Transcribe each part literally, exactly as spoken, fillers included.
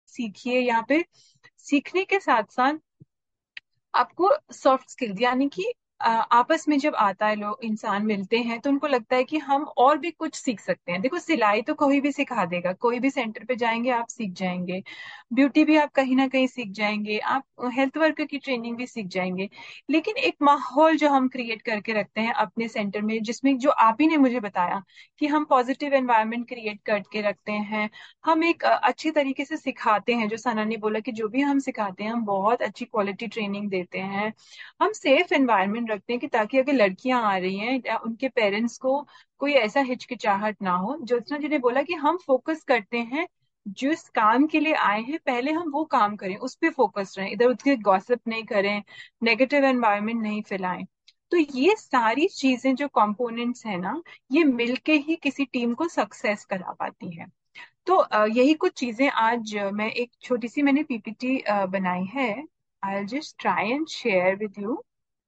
सीखिए यहाँ पे। सीखने के साथ साथ आपको सॉफ्ट स्किल्स, यानी कि अ, आपस में जब आता है, लोग इंसान मिलते हैं तो उनको लगता है कि हम और भी कुछ सीख सकते हैं। देखो, सिलाई तो कोई भी सिखा देगा, कोई भी सेंटर पे जाएंगे आप सीख जाएंगे। ब्यूटी भी आप कहीं ना कहीं सीख जाएंगे, आप हेल्थ वर्कर की ट्रेनिंग भी सीख जाएंगे। लेकिन एक माहौल जो हम क्रिएट करके रखते हैं अपने सेंटर में, जिसमें जो आप ही ने मुझे बताया कि हम पॉजिटिव एनवायरनमेंट क्रिएट करके रखते हैं, हम एक अ, अच्छी तरीके से सिखाते हैं। जो सना ने बोला कि जो भी हम सिखाते हैं हम बहुत अच्छी क्वालिटी ट्रेनिंग देते हैं। हम सेफ एनवायरनमेंट रखते हैं कि ताकि अगर लड़कियां आ रही हैं या उनके पेरेंट्स को कोई ऐसा हिचकिचाहट ना हो। ज्योत्सना जी ने बोला कि हम फोकस करते हैं, जिस काम के लिए आए हैं पहले हम वो काम करें, उस पर फोकस रहें, इधर उधर गॉसिप नहीं करें, नेगेटिव एनवायरनमेंट नहीं फैलाएं। तो ये सारी चीजें जो कंपोनेंट्स हैं ना, ये मिलके ही किसी टीम को सक्सेस करा पाती है। तो अ, यही कुछ चीजें आज अ, मैं एक छोटी सी मैंने पीपीटी बनाई है। I just try and share with you.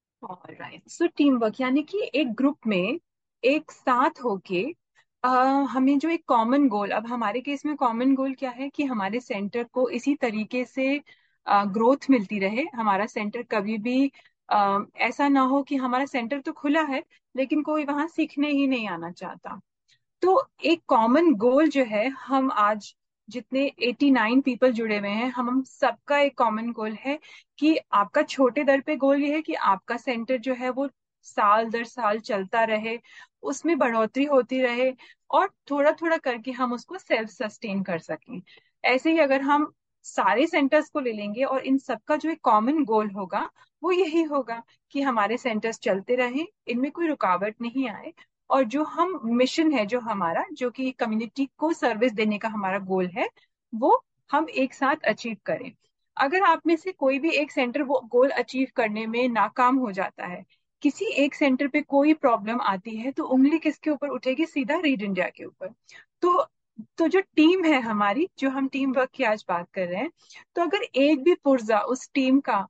Right, so team work यानी कि एक ग्रुप में एक साथ होके अ, हमें जो एक कॉमन गोल, अब हमारे केस में कॉमन गोल क्या है कि हमारे सेंटर को इसी तरीके से ग्रोथ मिलती रहे। हमारा सेंटर कभी भी अ, ऐसा ना हो कि हमारा सेंटर तो खुला है लेकिन कोई वहां सीखने ही नहीं आना चाहता। तो एक कॉमन गोल जो है, हम आज जितने एटी नाइन पीपल जुड़े हुए हैं, हम हम सबका एक कॉमन गोल है कि आपका छोटे दर पे गोल ये है कि आपका सेंटर जो है वो साल दर साल चलता रहे, उसमें बढ़ोतरी होती रहे, और थोड़ा थोड़ा करके हम उसको सेल्फ सस्टेन कर सकें। ऐसे ही अगर हम सारे सेंटर्स को ले लेंगे और इन सबका जो एक कॉमन गोल होगा वो यही होगा कि हमारे सेंटर्स चलते रहें, इनमें कोई रुकावट नहीं आए, और जो हम मिशन है जो हमारा, जो कि कम्युनिटी को सर्विस देने का हमारा गोल है, वो हम एक साथ अचीव करें। अगर आप में से कोई भी एक सेंटर वो गोल अचीव करने में नाकाम हो जाता है, किसी एक सेंटर पे कोई प्रॉब्लम आती है, तो उंगली किसके ऊपर उठेगी? सीधा रीड इंडिया के ऊपर। तो तो जो टीम है हमारी, जो हम टीम वर्क की आज बात कर रहे हैं, तो अगर एक भी पुर्जा उस टीम का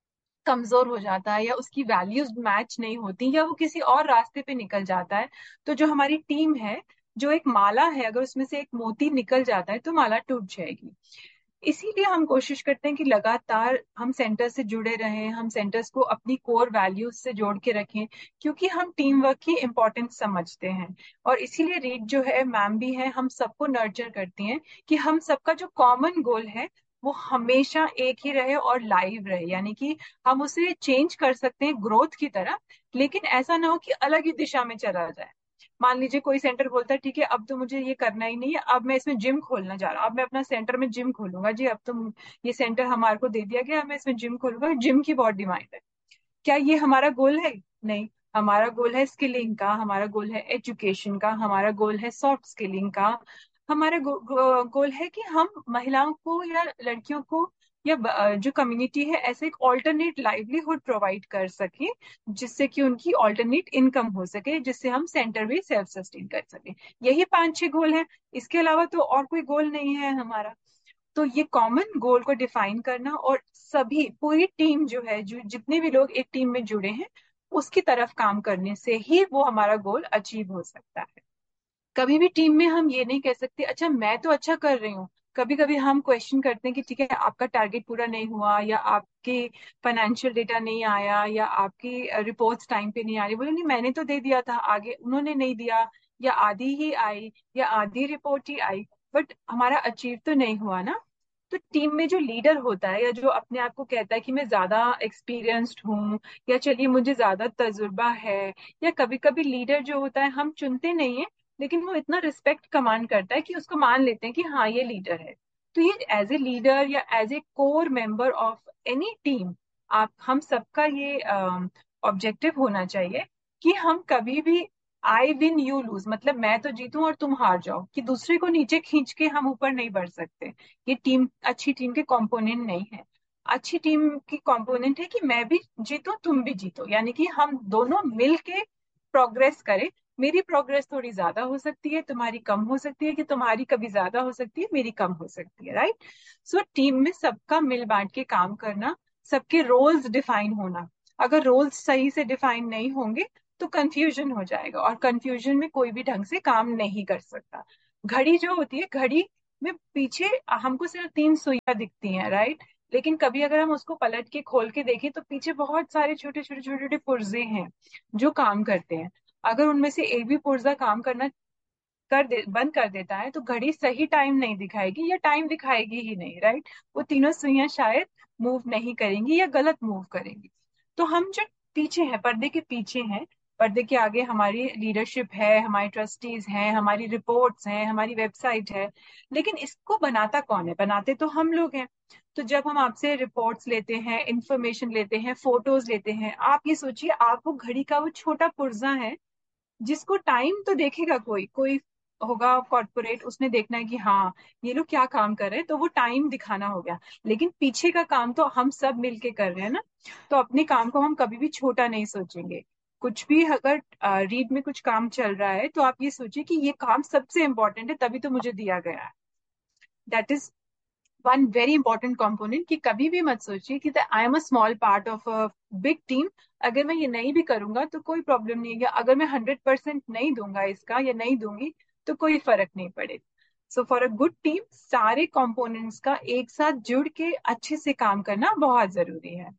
कमजोर हो जाता है, या उसकी वैल्यूज मैच नहीं होती, या वो किसी और रास्ते पे निकल जाता है, तो जो हमारी टीम है, जो एक माला है, अगर उसमें से एक मोती निकल जाता है तो माला टूट जाएगी। इसीलिए हम कोशिश करते हैं कि लगातार हम सेंटर से जुड़े रहें, हम सेंटर्स को अपनी कोर वैल्यूज से जोड़ के रखें, क्योंकि हम टीम वर्क की इम्पोर्टेंस समझते हैं। और इसीलिए रीड जो है, मैम भी है, हम सबको नर्चर करती हैं कि हम सबका जो कॉमन गोल है वो हमेशा एक ही रहे और लाइव रहे, यानी कि हम उसे चेंज कर सकते हैं ग्रोथ की तरफ, लेकिन ऐसा ना हो कि अलग ही दिशा में चला जाए। मान लीजिए कोई सेंटर बोलता है ठीक है अब तो मुझे ये करना ही नहीं है, अब मैं इसमें जिम खोलना चाह रहा हूँ, अब मैं अपना सेंटर में जिम खोलूंगा जी, अब तो ये सेंटर हमारे को दे दिया गया, अब मैं इसमें जिम खोलूंगा, जिम की बहुत डिमांड है। क्या ये हमारा गोल है? नहीं। हमारा गोल है स्किलिंग का, हमारा गोल है एजुकेशन का, हमारा गोल है सॉफ्ट स्किलिंग का। हमारा गो, गो, गोल है कि हम महिलाओं को या लड़कियों को या ब- अ, जो कम्युनिटी है, ऐसे एक ऑल्टरनेट लाइवलीहुड प्रोवाइड कर सके, जिससे कि उनकी ऑल्टरनेट इनकम हो सके, जिससे हम सेंटर भी सेल्फ सस्टेन कर सके। यही पांच छह गोल हैं, इसके अलावा तो और कोई गोल नहीं है हमारा। तो ये कॉमन गोल को डिफाइन करना, और सभी पूरी टीम जो है, जो जितने भी लोग एक टीम में जुड़े हैं, उसकी तरफ काम करने से ही वो हमारा गोल अचीव हो सकता है। कभी भी टीम में हम ये नहीं कह सकते अच्छा मैं तो अच्छा कर रही हूँ। कभी कभी हम क्वेश्चन करते हैं कि ठीक है आपका टारगेट पूरा नहीं हुआ, या आपके फाइनेंशियल डेटा नहीं आया, या आपकी रिपोर्ट्स टाइम पे नहीं आ रही, बोले नहीं मैंने तो दे दिया था, आगे उन्होंने नहीं दिया, या आधी ही आई, या आधी रिपोर्ट ही आई, बट हमारा अचीव तो नहीं हुआ ना। तो टीम में जो लीडर होता है, या जो अपने आप को कहता है कि मैं ज्यादा एक्सपीरियंस्ड हूँ, या चलिए मुझे ज्यादा तजुर्बा है, या कभी कभी लीडर जो होता है हम चुनते नहीं है, लेकिन वो इतना रिस्पेक्ट कमांड करता है कि उसको मान लेते हैं कि हाँ ये लीडर है। तो ये एज ए लीडर या as a core member of any team, आप हम सबका ये ऑब्जेक्टिव होना चाहिए कि हम कभी भी आई विन यू लूज, मतलब मैं तो जीतूं और तुम हार जाओ, कि दूसरे को नीचे खींच के हम ऊपर नहीं बढ़ सकते। ये टीम, अच्छी टीम के कंपोनेंट नहीं है। अच्छी टीम की कंपोनेंट है कि मैं भी जीतूं तुम भी जीतो, यानी कि हम दोनों मिल के प्रोग्रेस करें। मेरी प्रोग्रेस थोड़ी ज्यादा हो सकती है, तुम्हारी कम हो सकती है, कि तुम्हारी कभी ज्यादा हो सकती है, मेरी कम हो सकती है, राइट। सो टीम में सबका मिल बांट के काम करना, सबके रोल्स डिफाइन होना। अगर रोल्स सही से डिफाइन नहीं होंगे तो कंफ्यूजन हो जाएगा, और कंफ्यूजन में कोई भी ढंग से काम नहीं कर सकता। घड़ी जो होती है, घड़ी में पीछे हमको सिर्फ तीन सुइयां दिखती हैं, राइट? लेकिन कभी अगर हम उसको पलट के खोल के देखें तो पीछे बहुत सारे छोटे छोटे छोटे छोटे पुर्जे हैं जो काम करते हैं। अगर उनमें से एक भी पुर्जा काम करना कर दे बंद कर देता है तो घड़ी सही टाइम नहीं दिखाएगी या टाइम दिखाएगी ही नहीं, राइट? वो तीनों सुइयां शायद मूव नहीं करेंगी या गलत मूव करेंगी। तो हम जो पीछे हैं, पर्दे के पीछे हैं, पर्दे के आगे हमारी लीडरशिप है, हमारे ट्रस्टीज हैं, हमारी रिपोर्ट्स हैं, हमारी वेबसाइट है। लेकिन इसको बनाता कौन है? बनाते तो हम लोग हैं। तो जब हम आपसे रिपोर्ट्स लेते हैं, इंफॉर्मेशन लेते हैं, फोटोज लेते हैं, आप ये सोचिए आप वो घड़ी का वो छोटा पुर्जा है जिसको टाइम तो देखेगा कोई कोई होगा कॉर्पोरेट, उसने देखना है कि हाँ ये लोग क्या काम कर रहे हैं, तो वो टाइम दिखाना हो गया। लेकिन पीछे का काम तो हम सब मिलके कर रहे हैं ना। तो अपने काम को हम कभी भी छोटा नहीं सोचेंगे। कुछ भी अगर रीड में कुछ काम चल रहा है तो आप ये सोचिए कि ये काम सबसे इंपॉर्टेंट है, तभी तो मुझे दिया गया है। That is one very important component, कि कभी भी मत सोचिए कि I am a small part of a big team. अगर मैं ये नहीं भी करूंगा तो कोई प्रॉब्लम नहीं है, अगर मैं हंड्रेड परसेंट नहीं दूंगा इसका या नहीं दूंगी तो कोई फर्क नहीं पड़ेगा। So for a good team सारे कंपोनेंट्स का एक साथ जुड़ के अच्छे से काम करना बहुत जरूरी है।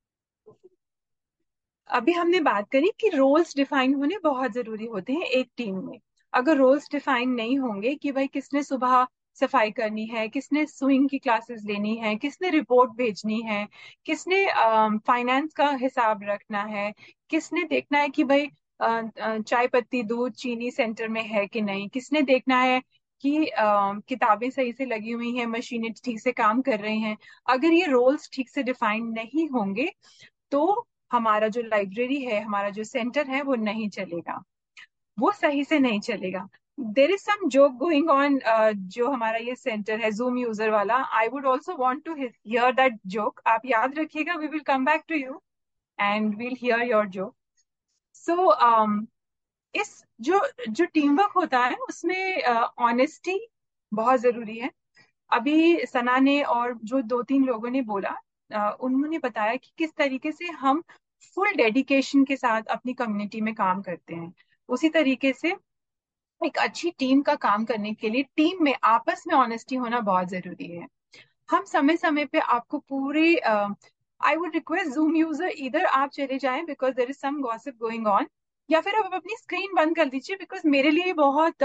अभी हमने बात करी कि रोल्स डिफाइन होने बहुत जरूरी होते हैं एक टीम में। अगर रोल्स डिफाइन नहीं होंगे कि भाई किसने सुबह सफाई करनी है, किसने स्विंग की क्लासेस लेनी है, किसने रिपोर्ट भेजनी है, किसने फाइनेंस का हिसाब रखना है, किसने देखना है कि भाई अ, अ, चाय पत्ती दूध चीनी सेंटर में है कि नहीं, किसने देखना है कि अ, किताबें सही से लगी हुई हैं, मशीनें ठीक से काम कर रही हैं। अगर ये रोल्स ठीक से डिफाइन नहीं होंगे तो हमारा जो लाइब्रेरी है, हमारा जो सेंटर है, वो नहीं चलेगा, वो सही से नहीं चलेगा। There is some joke going on, जो हमारा ये सेंटर है जूम यूजर वाला, I would also want to here that joke. आप याद रखिएगा, we will come back to you and we'll here your joke. सो इस जो जो टीम वर्क होता है उसमें ऑनेस्टी बहुत जरूरी है। अभी सना ने और जो दो तीन लोगों ने बोला, अ, उन्होंने बताया कि किस तरीके से हम फुल डेडिकेशन के साथ अपनी कम्युनिटी में काम करते हैं। उसी तरीके से एक अच्छी टीम का काम करने के लिए टीम में आपस में ऑनेस्टी होना बहुत जरूरी है। हम समय समय पे आपको पूरे, I would request zoom user, इधर आप चले जाएं because there is some gossip going on, या फिर आप अपनी स्क्रीन बंद कर दीजिए बिकॉज मेरे लिए बहुत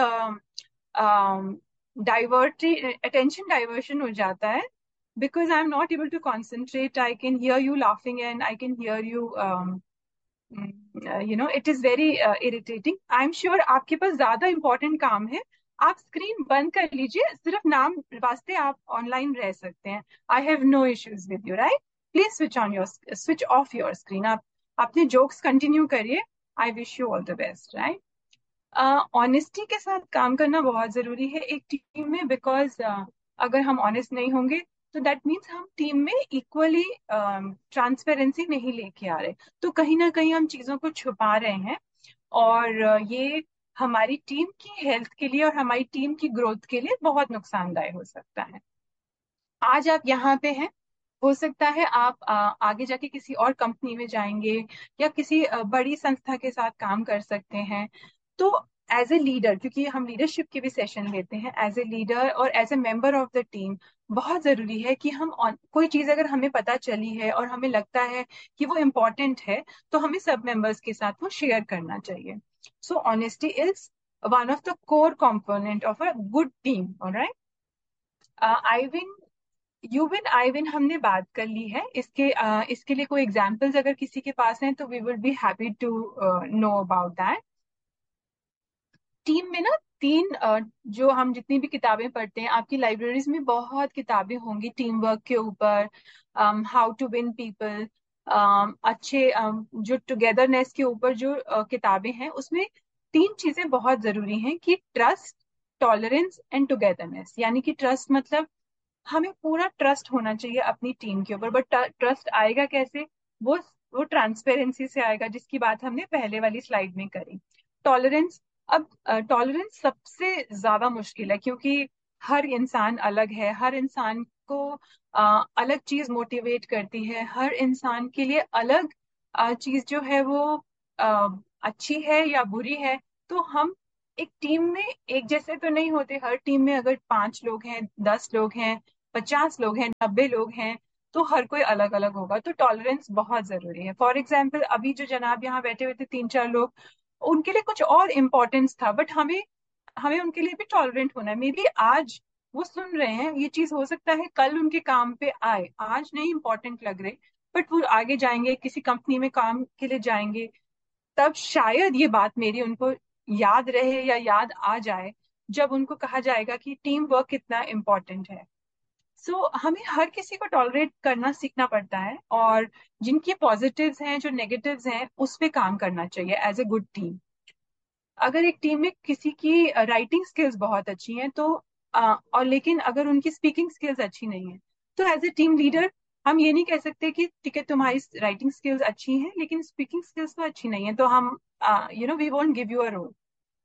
डाइवर्ट अटेंशन डाइवर्शन हो जाता है। because I'm not able to concentrate. I can hear you laughing and I can hear you, um, mm, uh, you know, it is very uh, irritating. I'm sure आपके पास ज्यादा important काम है। आप screen बंद कर लीजिए, सिर्फ नाम वास्ते आप ऑनलाइन रह सकते हैं। I have no issues with you, right? Please switch on your switch off your screen. आप अपने जोक्स कंटिन्यू करिए। I wish you all the best, right? Honesty के साथ काम करना बहुत जरूरी है एक टीम में, बिकॉज अगर हम ऑनेस्ट नहीं होंगे तो दैट मीन्स हम टीम में इक्वली ट्रांसपेरेंसी नहीं लेके आ रहे, तो कहीं ना कहीं हम चीजों को छुपा रहे हैं। और अ, ये हमारी टीम की हेल्थ के लिए और हमारी टीम की ग्रोथ के लिए बहुत नुकसानदायक हो सकता है। आज आप यहाँ पे हैं, हो सकता है आप अ, आगे जाके किसी और कंपनी में जाएंगे या किसी अ, बड़ी संस्था के साथ काम कर सकते हैं। तो एज ए लीडर, क्योंकि हम लीडरशिप के भी सेशन लेते हैं, एज ए लीडर और as a member of the team बहुत जरूरी है कि हम on- कोई चीज अगर हमें पता चली है और हमें लगता है कि वो इम्पोर्टेंट है तो हमें सब मेंबर्स के साथ वो शेयर करना चाहिए। सो honesty is one of the core component of a good team, alright? आईविन, you win I win हमने बात कर ली है। इसके अ, इसके लिए कोई एग्जांपल्स अगर किसी के पास हैं तो we will be happy to know about that. Team में ना तीन अ, जो हम जितनी भी किताबें पढ़ते हैं, आपकी लाइब्रेरीज में बहुत किताबें होंगी टीम वर्क के ऊपर, हाउ टू विन पीपल, अच्छे um, जो टुगेदरनेस के ऊपर जो अ, किताबें हैं, उसमें तीन चीजें बहुत जरूरी हैं कि ट्रस्ट, टॉलरेंस एंड टुगेदरनेस। यानी कि ट्रस्ट मतलब हमें पूरा ट्रस्ट होना चाहिए अपनी टीम के ऊपर, बट ट्रस्ट आएगा कैसे? वो वो ट्रांसपेरेंसी से आएगा, जिसकी बात हमने पहले वाली स्लाइड में करी। टॉलरेंस, अब टॉलरेंस सबसे ज्यादा मुश्किल है क्योंकि हर इंसान अलग है, हर इंसान को अ, अलग चीज मोटिवेट करती है, हर इंसान के लिए अलग अ, चीज जो है वो अ, अच्छी है या बुरी है। तो हम एक टीम में एक जैसे तो नहीं होते, हर टीम में अगर पांच लोग हैं, दस लोग हैं, पचास लोग हैं, नब्बे लोग हैं, तो हर कोई अलग अलग होगा, तो टॉलरेंस बहुत जरूरी है। फॉर एग्जाम्पल अभी जो जनाब यहाँ बैठे हुए थे तीन चार लोग, उनके लिए कुछ और इम्पोर्टेंस था, बट हमें हमें उनके लिए भी टॉलरेंट होना है। मे बी आज वो सुन रहे हैं, ये चीज हो सकता है कल उनके काम पे आए, आज नहीं इंपॉर्टेंट लग रहे, बट वो आगे जाएंगे, किसी कंपनी में काम के लिए जाएंगे, तब शायद ये बात मेरी उनको याद रहे या याद आ जाए, जब उनको कहा जाएगा कि टीम वर्क कितना इम्पोर्टेंट है। सो so, हमें हर किसी को टॉलरेट करना सीखना पड़ता है, और जिनकी पॉजिटिव्स हैं, जो नेगेटिव्स हैं, उस पे काम करना चाहिए एज ए गुड टीम। अगर एक टीम में किसी की राइटिंग स्किल्स बहुत अच्छी हैं तो अ, और लेकिन अगर उनकी स्पीकिंग स्किल्स अच्छी नहीं है, तो एज ए टीम लीडर हम ये नहीं कह सकते कि ठीक है तुम्हारी राइटिंग स्किल्स अच्छी हैं लेकिन स्पीकिंग स्किल्स तो अच्छी नहीं है, तो हम you know we won't give you a role.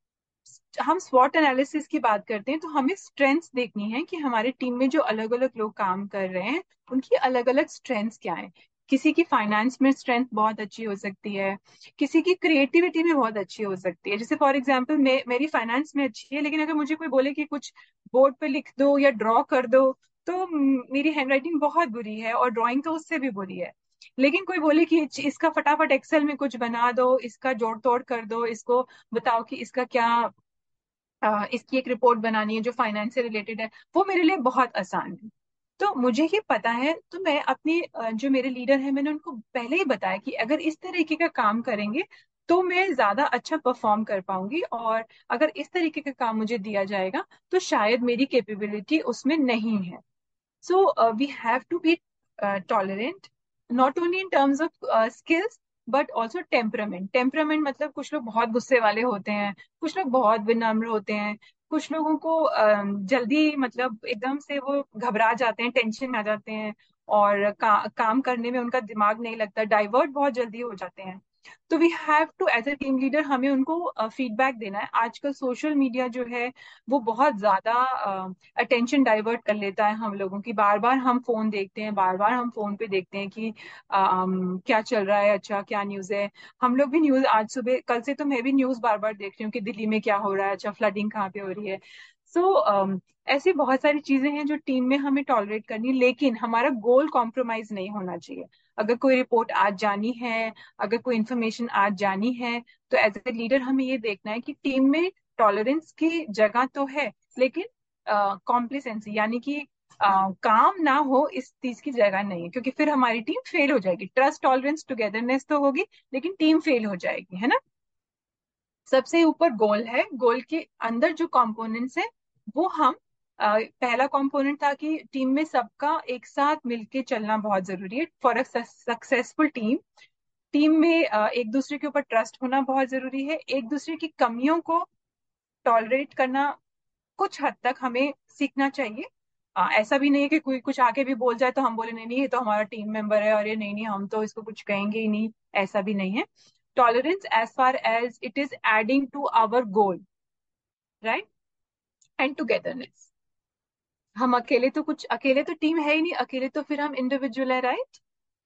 हम स्वॉट एनालिसिस की बात करते हैं तो हमें स्ट्रेंथ्स देखनी है कि हमारे टीम में जो अलग अलग लोग काम कर रहे हैं उनकी अलग अलग स्ट्रेंथ्स क्या है। किसी की फाइनेंस में स्ट्रेंथ बहुत अच्छी हो सकती है, किसी की क्रिएटिविटी में बहुत अच्छी हो सकती है। जैसे फॉर एग्जांपल मे, मेरी फाइनेंस में अच्छी है, लेकिन अगर मुझे कोई बोले कि कुछ बोर्ड पे लिख दो या ड्रॉ कर दो, तो म, मेरी हैंडराइटिंग बहुत बुरी है और ड्राइंग तो उससे भी बुरी है। लेकिन कोई बोले कि इसका फटाफट एक्सेल में कुछ बना दो, इसका जोड़ तोड़ कर दो, इसको बताओ कि इसका क्या, अ, इसकी एक रिपोर्ट बनानी है जो फाइनेंस से रिलेटेड है, वो मेरे लिए बहुत आसान है। तो मुझे ये पता है, तो मैं अपनी अ, जो मेरे लीडर हैं मैंने उनको पहले ही बताया कि अगर इस तरीके का काम करेंगे तो मैं ज्यादा अच्छा परफॉर्म कर पाऊंगी, और अगर इस तरीके का काम मुझे दिया जाएगा तो शायद मेरी कैपेबिलिटी उसमें नहीं है। So uh, we have to be uh, tolerant, not only in terms of uh, skills but also temperament. Temperament मतलब कुछ लोग बहुत गुस्से वाले होते हैं, कुछ लोग बहुत विनम्र होते हैं, कुछ लोगों को अम, जल्दी मतलब एकदम से वो घबरा जाते हैं, टेंशन में आ जाते हैं, और का, काम करने में उनका दिमाग नहीं लगता, डाइवर्ट बहुत जल्दी हो जाते हैं। तो we have to as a team leader हमें उनको फीडबैक देना है। आजकल सोशल मीडिया जो है वो बहुत ज्यादा अटेंशन डाइवर्ट कर लेता है हम लोगों की। बार बार हम फोन देखते हैं, बार बार हम फोन पे देखते हैं कि अम, क्या चल रहा है, अच्छा क्या न्यूज है। हम लोग भी न्यूज, आज सुबह कल से तो मैं भी न्यूज बार बार देख रही हूँ कि दिल्ली में क्या हो रहा है, अच्छा फ्लडिंग कहाँ पे हो रही है। सो so, ऐसी बहुत सारी चीजें हैं जो टीम में हमें टॉलरेट करनी है, लेकिन हमारा गोल कॉम्प्रोमाइज नहीं होना चाहिए। अगर कोई रिपोर्ट आज जानी है, अगर कोई इंफॉर्मेशन आज जानी है, तो एज ए लीडर हमें ये देखना है कि टीम में टॉलरेंस की जगह तो है, लेकिन कॉम्प्लिसेंसी यानी कि अ, काम ना हो इस चीज की जगह नहीं है, क्योंकि फिर हमारी टीम फेल हो जाएगी। ट्रस्ट टॉलरेंस टुगेदरनेस तो होगी, लेकिन टीम फेल हो जाएगी, है ना। सबसे ऊपर गोल है, गोल के अंदर जो कंपोनेंट्स है वो हम अ, पहला कंपोनेंट था कि टीम में सबका एक साथ मिलके चलना बहुत जरूरी है for a successful team. Team में अ, एक दूसरे के ऊपर ट्रस्ट होना बहुत जरूरी है, एक दूसरे की कमियों को टॉलरेट करना कुछ हद तक हमें सीखना चाहिए। आ, ऐसा भी नहीं है कि कोई कुछ आके भी बोल जाए तो हम बोले नहीं नहीं ये तो हमारा टीम मेंबर है और ये नहीं नहीं हम तो इसको कुछ कहेंगे ही नहीं, ऐसा भी नहीं है। Tolerance as far as it is adding to our goal, right, and togetherness. हम अकेले तो कुछ, अकेले तो टीम है ही नहीं, अकेले तो फिर हम इंडिविजुअल है, राइट।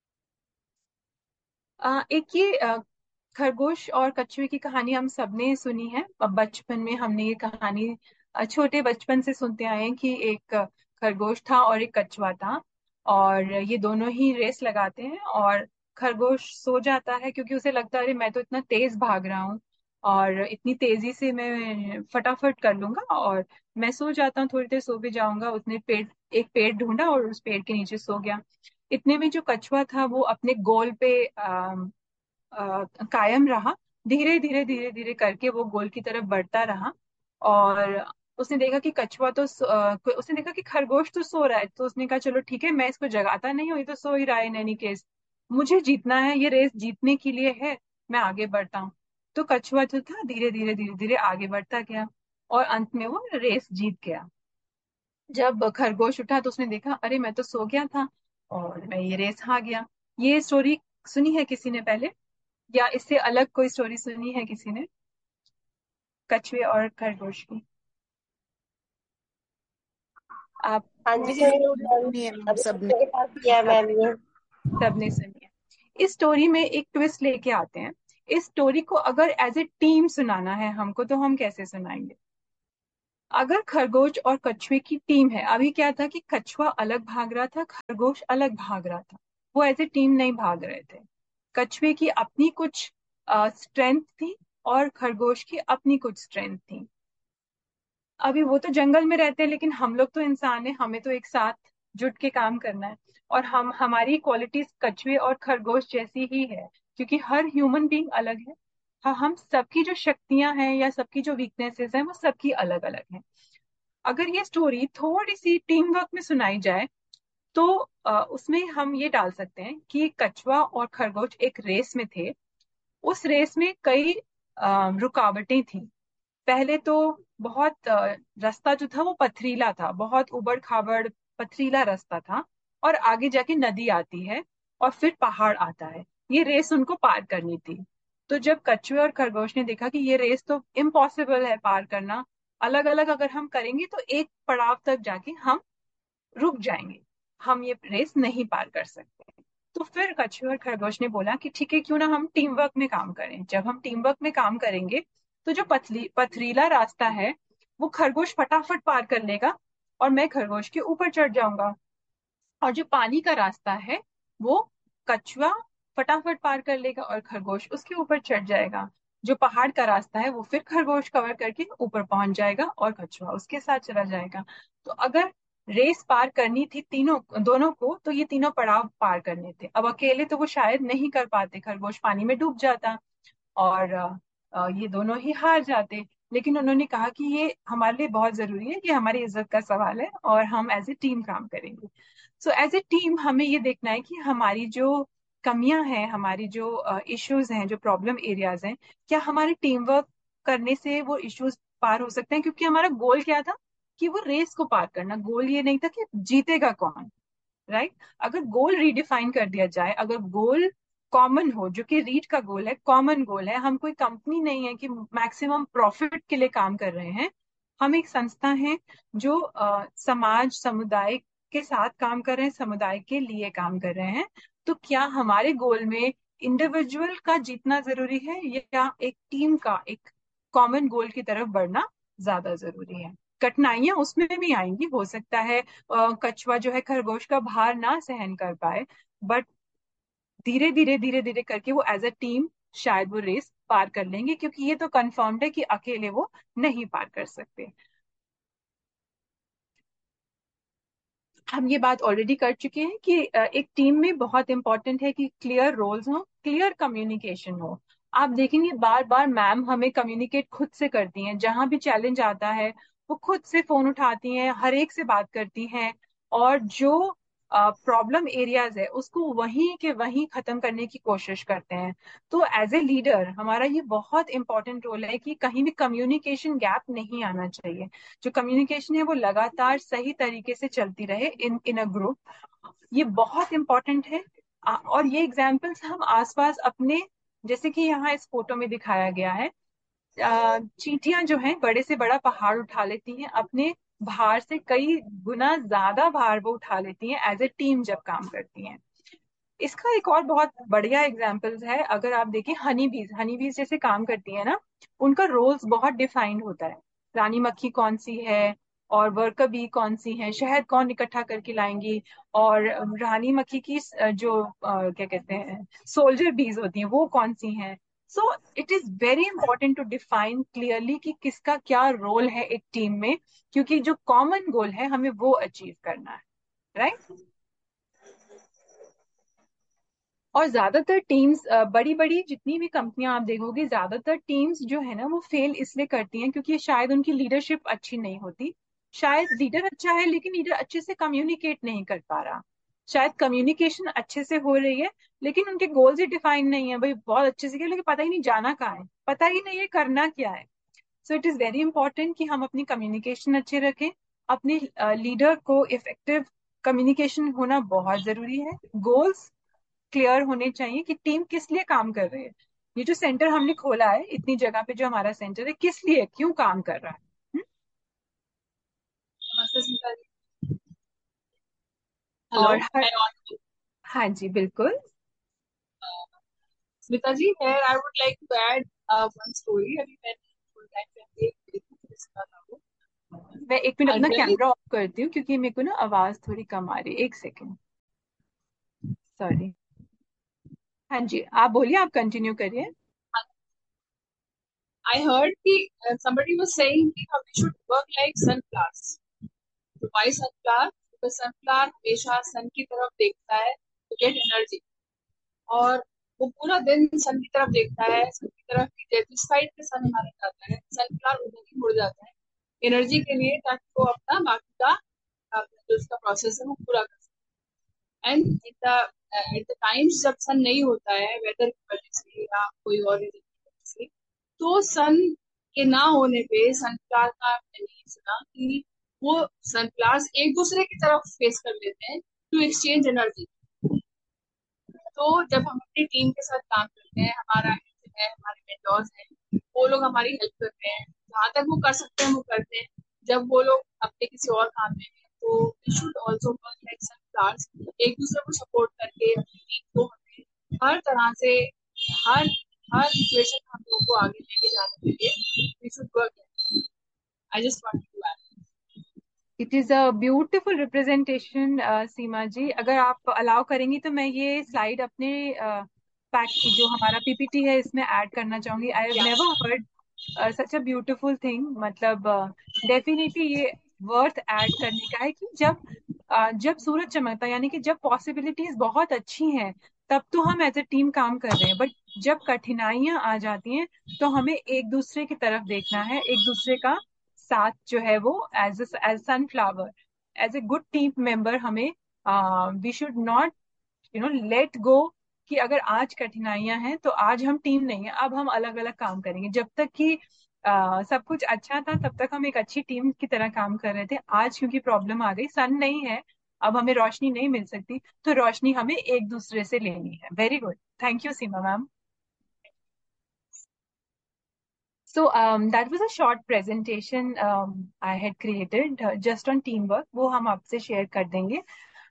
आ, एक ये अ, खरगोश और कछुए की कहानी हम सबने सुनी है। अब बचपन में हमने ये कहानी अ, छोटे बचपन से सुनते आए हैं कि एक अ, खरगोश था और एक कछुआ था, और ये दोनों ही रेस लगाते हैं, और खरगोश सो जाता है क्योंकि उसे लगता है अरे मैं तो इतना तेज भाग रहा हूँ और इतनी तेजी से मैं फटाफट कर लूंगा, और मैं सो जाता हूँ, थोड़ी देर सो भी जाऊंगा। उसने पेड़, एक पेड़ ढूंढा और उस पेड़ के नीचे सो गया। इतने में जो कछुआ था वो अपने गोल पे अ, कायम रहा। धीरे धीरे धीरे धीरे करके वो गोल की तरफ बढ़ता रहा, और उसने देखा कि कछुआ तो सो- अ, को- उसने देखा कि खरगोश तो सो रहा है, तो उसने कहा चलो ठीक है मैं इसको जगाता नहीं हूँ, ये तो सो ही रहा है इन एनी केस, मुझे जीतना है, ये रेस जीतने के लिए है, मैं आगे बढ़ता हूँ। तो कछुआ जो था धीरे धीरे धीरे धीरे आगे बढ़ता गया, और अंत में वो रेस जीत गया। जब खरगोश उठा तो उसने देखा अरे मैं तो सो गया था और मैं ये रेस हार गया। ये स्टोरी सुनी है किसी ने पहले, या इससे अलग कोई स्टोरी सुनी है किसी ने, कछुए और खरगोश की? आप हाँ जी, ये सुनिए स्टोरी मैम। सुनी है हम अभी सब ने। मेरे पास किया है सब मैम ये। सबने सुनी है। इस स्टोरी में एक ट्विस्ट लेके आते हैं इस स्टोरी को अगर एज ए टीम सुनाना है हमको, तो हम कैसे सुनाएंगे? अगर खरगोश और कछुए की टीम है, अभी क्या था कि कछुआ अलग भाग रहा था, खरगोश अलग भाग रहा था, वो एज ए टीम नहीं भाग रहे थे। कछुए की अपनी कुछ स्ट्रेंथ थी और खरगोश की अपनी कुछ स्ट्रेंथ थी। अभी वो तो जंगल में रहते हैं, लेकिन हम लोग तो इंसान है, हमें तो एक साथ जुट के काम करना है। और हम हमारी क्वालिटीज कछुए और खरगोश जैसी ही है, क्योंकि हर ह्यूमन बीइंग अलग है। हाँ, हम सबकी जो शक्तियां हैं या सबकी जो वीकनेसेस हैं वो सबकी अलग अलग हैं। अगर ये स्टोरी थोड़ी सी टीम वर्क में सुनाई जाए, तो अ, उसमें हम ये डाल सकते हैं कि कछुआ और खरगोश एक रेस में थे। उस रेस में कई अ, रुकावटें थी। पहले तो बहुत अ, रास्ता जो था वो पथरीला था, बहुत उबड़ खाबड़ पथरीला रास्ता था। और आगे जाके नदी आती है और फिर पहाड़ आता है। ये रेस उनको पार करनी थी। तो जब कछुए और खरगोश ने देखा कि ये रेस तो इम्पॉसिबल है पार करना, अलग अलग अगर हम करेंगे तो एक पड़ाव तक जाके हम रुक जाएंगे, हम ये रेस नहीं पार कर सकते। तो फिर कछुए और खरगोश ने बोला कि ठीक है, क्यों ना हम टीम वर्क में काम करें। जब हम टीम वर्क में काम करेंगे तो जो पथली पथरीला रास्ता है वो खरगोश फटाफट पार कर लेगा और मैं खरगोश के ऊपर चढ़ जाऊंगा। और जो पानी का रास्ता है वो कछुआ फटाफट पार कर लेगा और खरगोश उसके ऊपर चढ़ जाएगा। जो पहाड़ का रास्ता है वो फिर खरगोश कवर करके ऊपर पहुंच जाएगा और कछुआ उसके साथ चला जाएगा। तो अगर रेस पार करनी थी तीनों दोनों को, तो ये तीनों पड़ाव पार करने थे। अब अकेले तो वो शायद नहीं कर पाते, खरगोश पानी में डूब जाता और अ, अ, ये दोनों ही हार जाते। लेकिन उन्होंने कहा कि ये हमारे लिए बहुत जरूरी है, ये हमारी इज्जत का सवाल है और हम एज ए टीम काम करेंगे। सो एज ए टीम हमें ये देखना है कि हमारी जो कमियां हैं, हमारी जो इश्यूज हैं, जो प्रॉब्लम एरियाज हैं, क्या हमारे टीम वर्क करने से वो इश्यूज पार हो सकते हैं? क्योंकि हमारा गोल क्या था कि वो रेस को पार करना, गोल ये नहीं था कि जीतेगा कौन। राइट? अगर गोल रीडिफाइन कर दिया जाए, अगर गोल कॉमन हो, जो कि रीड का गोल है, कॉमन गोल है, हम कोई कंपनी नहीं है कि मैक्सिमम प्रॉफिट के लिए काम कर रहे हैं। हम एक संस्था है जो अ, समाज समुदाय के साथ काम कर रहे हैं, समुदाय के लिए काम कर रहे हैं। तो क्या हमारे गोल में इंडिविजुअल का जीतना जरूरी है या एक टीम का एक कॉमन गोल की तरफ बढ़ना ज्यादा जरूरी है? कठिनाइयां उसमें भी आएंगी, हो सकता है अ, कछुआ जो है खरगोश का भार ना सहन कर पाए, बट धीरे धीरे धीरे धीरे करके वो एज अ टीम शायद वो रेस पार कर लेंगे, क्योंकि ये तो कंफर्म्ड है कि अकेले वो नहीं पार कर सकते। हम ये बात ऑलरेडी कर चुके हैं कि अ, एक टीम में बहुत इंपॉर्टेंट है कि क्लियर रोल्स हो, क्लियर कम्युनिकेशन हो। आप देखेंगे बार बार मैम हमें कम्युनिकेट खुद से करती हैं, जहां भी चैलेंज आता है वो खुद से फोन उठाती हैं, हर एक से बात करती हैं। और जो प्रॉब्लम एरियाज है उसको वहीं के वहीं खत्म करने की कोशिश करते हैं। तो एज ए लीडर हमारा ये बहुत इंपॉर्टेंट रोल है कि कहीं भी कम्युनिकेशन गैप नहीं आना चाहिए। जो कम्युनिकेशन है वो लगातार सही तरीके से चलती रहे इन इन अ ग्रुप। ये बहुत इंपॉर्टेंट है। आ, और ये एग्जाम्पल्स हम आसपास अपने, जैसे कि यहाँ इस फोटो में दिखाया गया है, आ, चींटियां जो हैं बड़े से बड़ा पहाड़ उठा लेती हैं, अपने भार से कई गुना ज्यादा भार वो उठा लेती हैं एज ए टीम जब काम करती हैं। इसका एक और बहुत बढ़िया एग्जाम्पल्स है, अगर आप देखें हनी बीज, हनी बीज जैसे काम करती है ना, उनका रोल्स बहुत डिफाइंड होता है। रानी मक्खी कौन सी है और वर्कर बी कौन सी है, शहद कौन इकट्ठा करके लाएंगी, और रानी मक्खी की अ, जो अ, क्या कहते हैं सोल्जर बीज होती हैं वो कौन सी हैं। So it is very important to define clearly कि किसका क्या रोल है एक टीम में, क्योंकि जो कॉमन गोल है हमें वो अचीव करना है। राइट? और ज्यादातर टीम्स, बड़ी बड़ी जितनी भी कंपनियां आप देखोगे, ज्यादातर टीम्स जो है ना वो फेल इसलिए करती हैं क्योंकि शायद उनकी लीडरशिप अच्छी नहीं होती। शायद लीडर अच्छा है लेकिन लीडर अच्छे से कम्युनिकेट नहीं कर पा रहा। शायद कम्युनिकेशन अच्छे से हो रही है लेकिन उनके गोल्स ही डिफाइन नहीं है, भाई बहुत अच्छे से किया लेकिन पता ही नहीं जाना कहाँ है, पता ही नहीं है करना क्या है। So it is very important कि हम अपनी कम्युनिकेशन अच्छे रखें, अपने लीडर को इफेक्टिव कम्युनिकेशन होना बहुत जरूरी है। गोल्स क्लियर होने चाहिए कि टीम किस लिए काम कर रही है। ये जो सेंटर हमने खोला है इतनी जगह पे, जो हमारा सेंटर है, किस लिए, क्यों काम कर रहा है। हम्म? हेलो। और हर, हाँ जी बिल्कुल। स्मिता जी, here I would like to add uh, one story. अभी मैंने फुल टाइम पे एक बिजनेस करा था वो। मैं एक मिनट अपना अल्टरनेट। कैमरा ऑफ करती हूँ क्योंकि मेरे को ना आवाज थोड़ी कम आ रही है, एक सेकेंड। सॉरी। हाँ जी, आप बोलिए, आप कंटिन्यू करिए। I heard कि uh, somebody was saying कि we should work like sunflowers. So why sunflower? Because sunflower हमेशा सन की तरफ देखता है to get energy. और वो पूरा दिन सन की तरफ देखता है, सन की तरफ की जिस साइड पे सन हमारा जाता है सनफ्लावर उधर ही मुड़ जाता है एनर्जी के लिए, ताकि वो अपना बाकी का अपना जो उसका प्रोसेस है वो पूरा कर सके। And at the at the times जब सन नहीं होता है वेदर की वजह से या कोई और रीजन की वजह से, तो सन के ना होने पे सनफ्लावर का मैंने ये सुना कि वो सनफ्लावर्स एक दूसरे की तरफ फेस कर लेते हैं टू एक्सचेंज एनर्जी। तो जब हम अपनी टीम के साथ काम करते हैं, हमारा है हमारे मेंटोर्स हैं, वो लोग हमारी हेल्प करते हैं जहाँ तक वो कर सकते हैं वो करते हैं। जब वो लोग अपने किसी और काम में हैं तो we should also work like sunflowers, एक दूसरे को सपोर्ट करके अपनी टीम को हमें हर तरह से हर हर सिचुएशन हम लोग को आगे लेके जाने के लिए we should work. I just want to add. It is a beautiful representation सीमा जी। अगर आप अलाउ करेंगी तो मैं ये स्लाइड अपने पैक जो हमारा पीपीटी है इसमें ऐड करना चाहूंगी। आई हैव या never heard such a beautiful thing. मतलब डेफिनेटली ये वर्थ ऐड करने का है कि जब uh, जब सूरज चमकता है यानी कि जब पॉसिबिलिटीज बहुत अच्छी हैं तब तो हम एज ए टीम काम कर रहे हैं, बट जब कठिनाइयां आ जाती हैं तो हमें एक दूसरे की तरफ देखना है, एक दूसरे का साथ जो है वो as as sunflower, as a good team member हमें we should not you know let go कि अगर आज कठिनाइयां हैं तो आज हम टीम नहीं है, अब हम अलग अलग काम करेंगे। जब तक कि अ, सब कुछ अच्छा था तब तक हम एक अच्छी टीम की तरह काम कर रहे थे। आज क्योंकि प्रॉब्लम आ गई, सन नहीं है, अब हमें रोशनी नहीं मिल सकती, तो रोशनी हमें एक दूसरे से लेनी है। Very good, thank you Seema ma'am. So um, that was a short presentation um, I had created uh, just on teamwork. वो हम आपसे शेयर कर देंगे।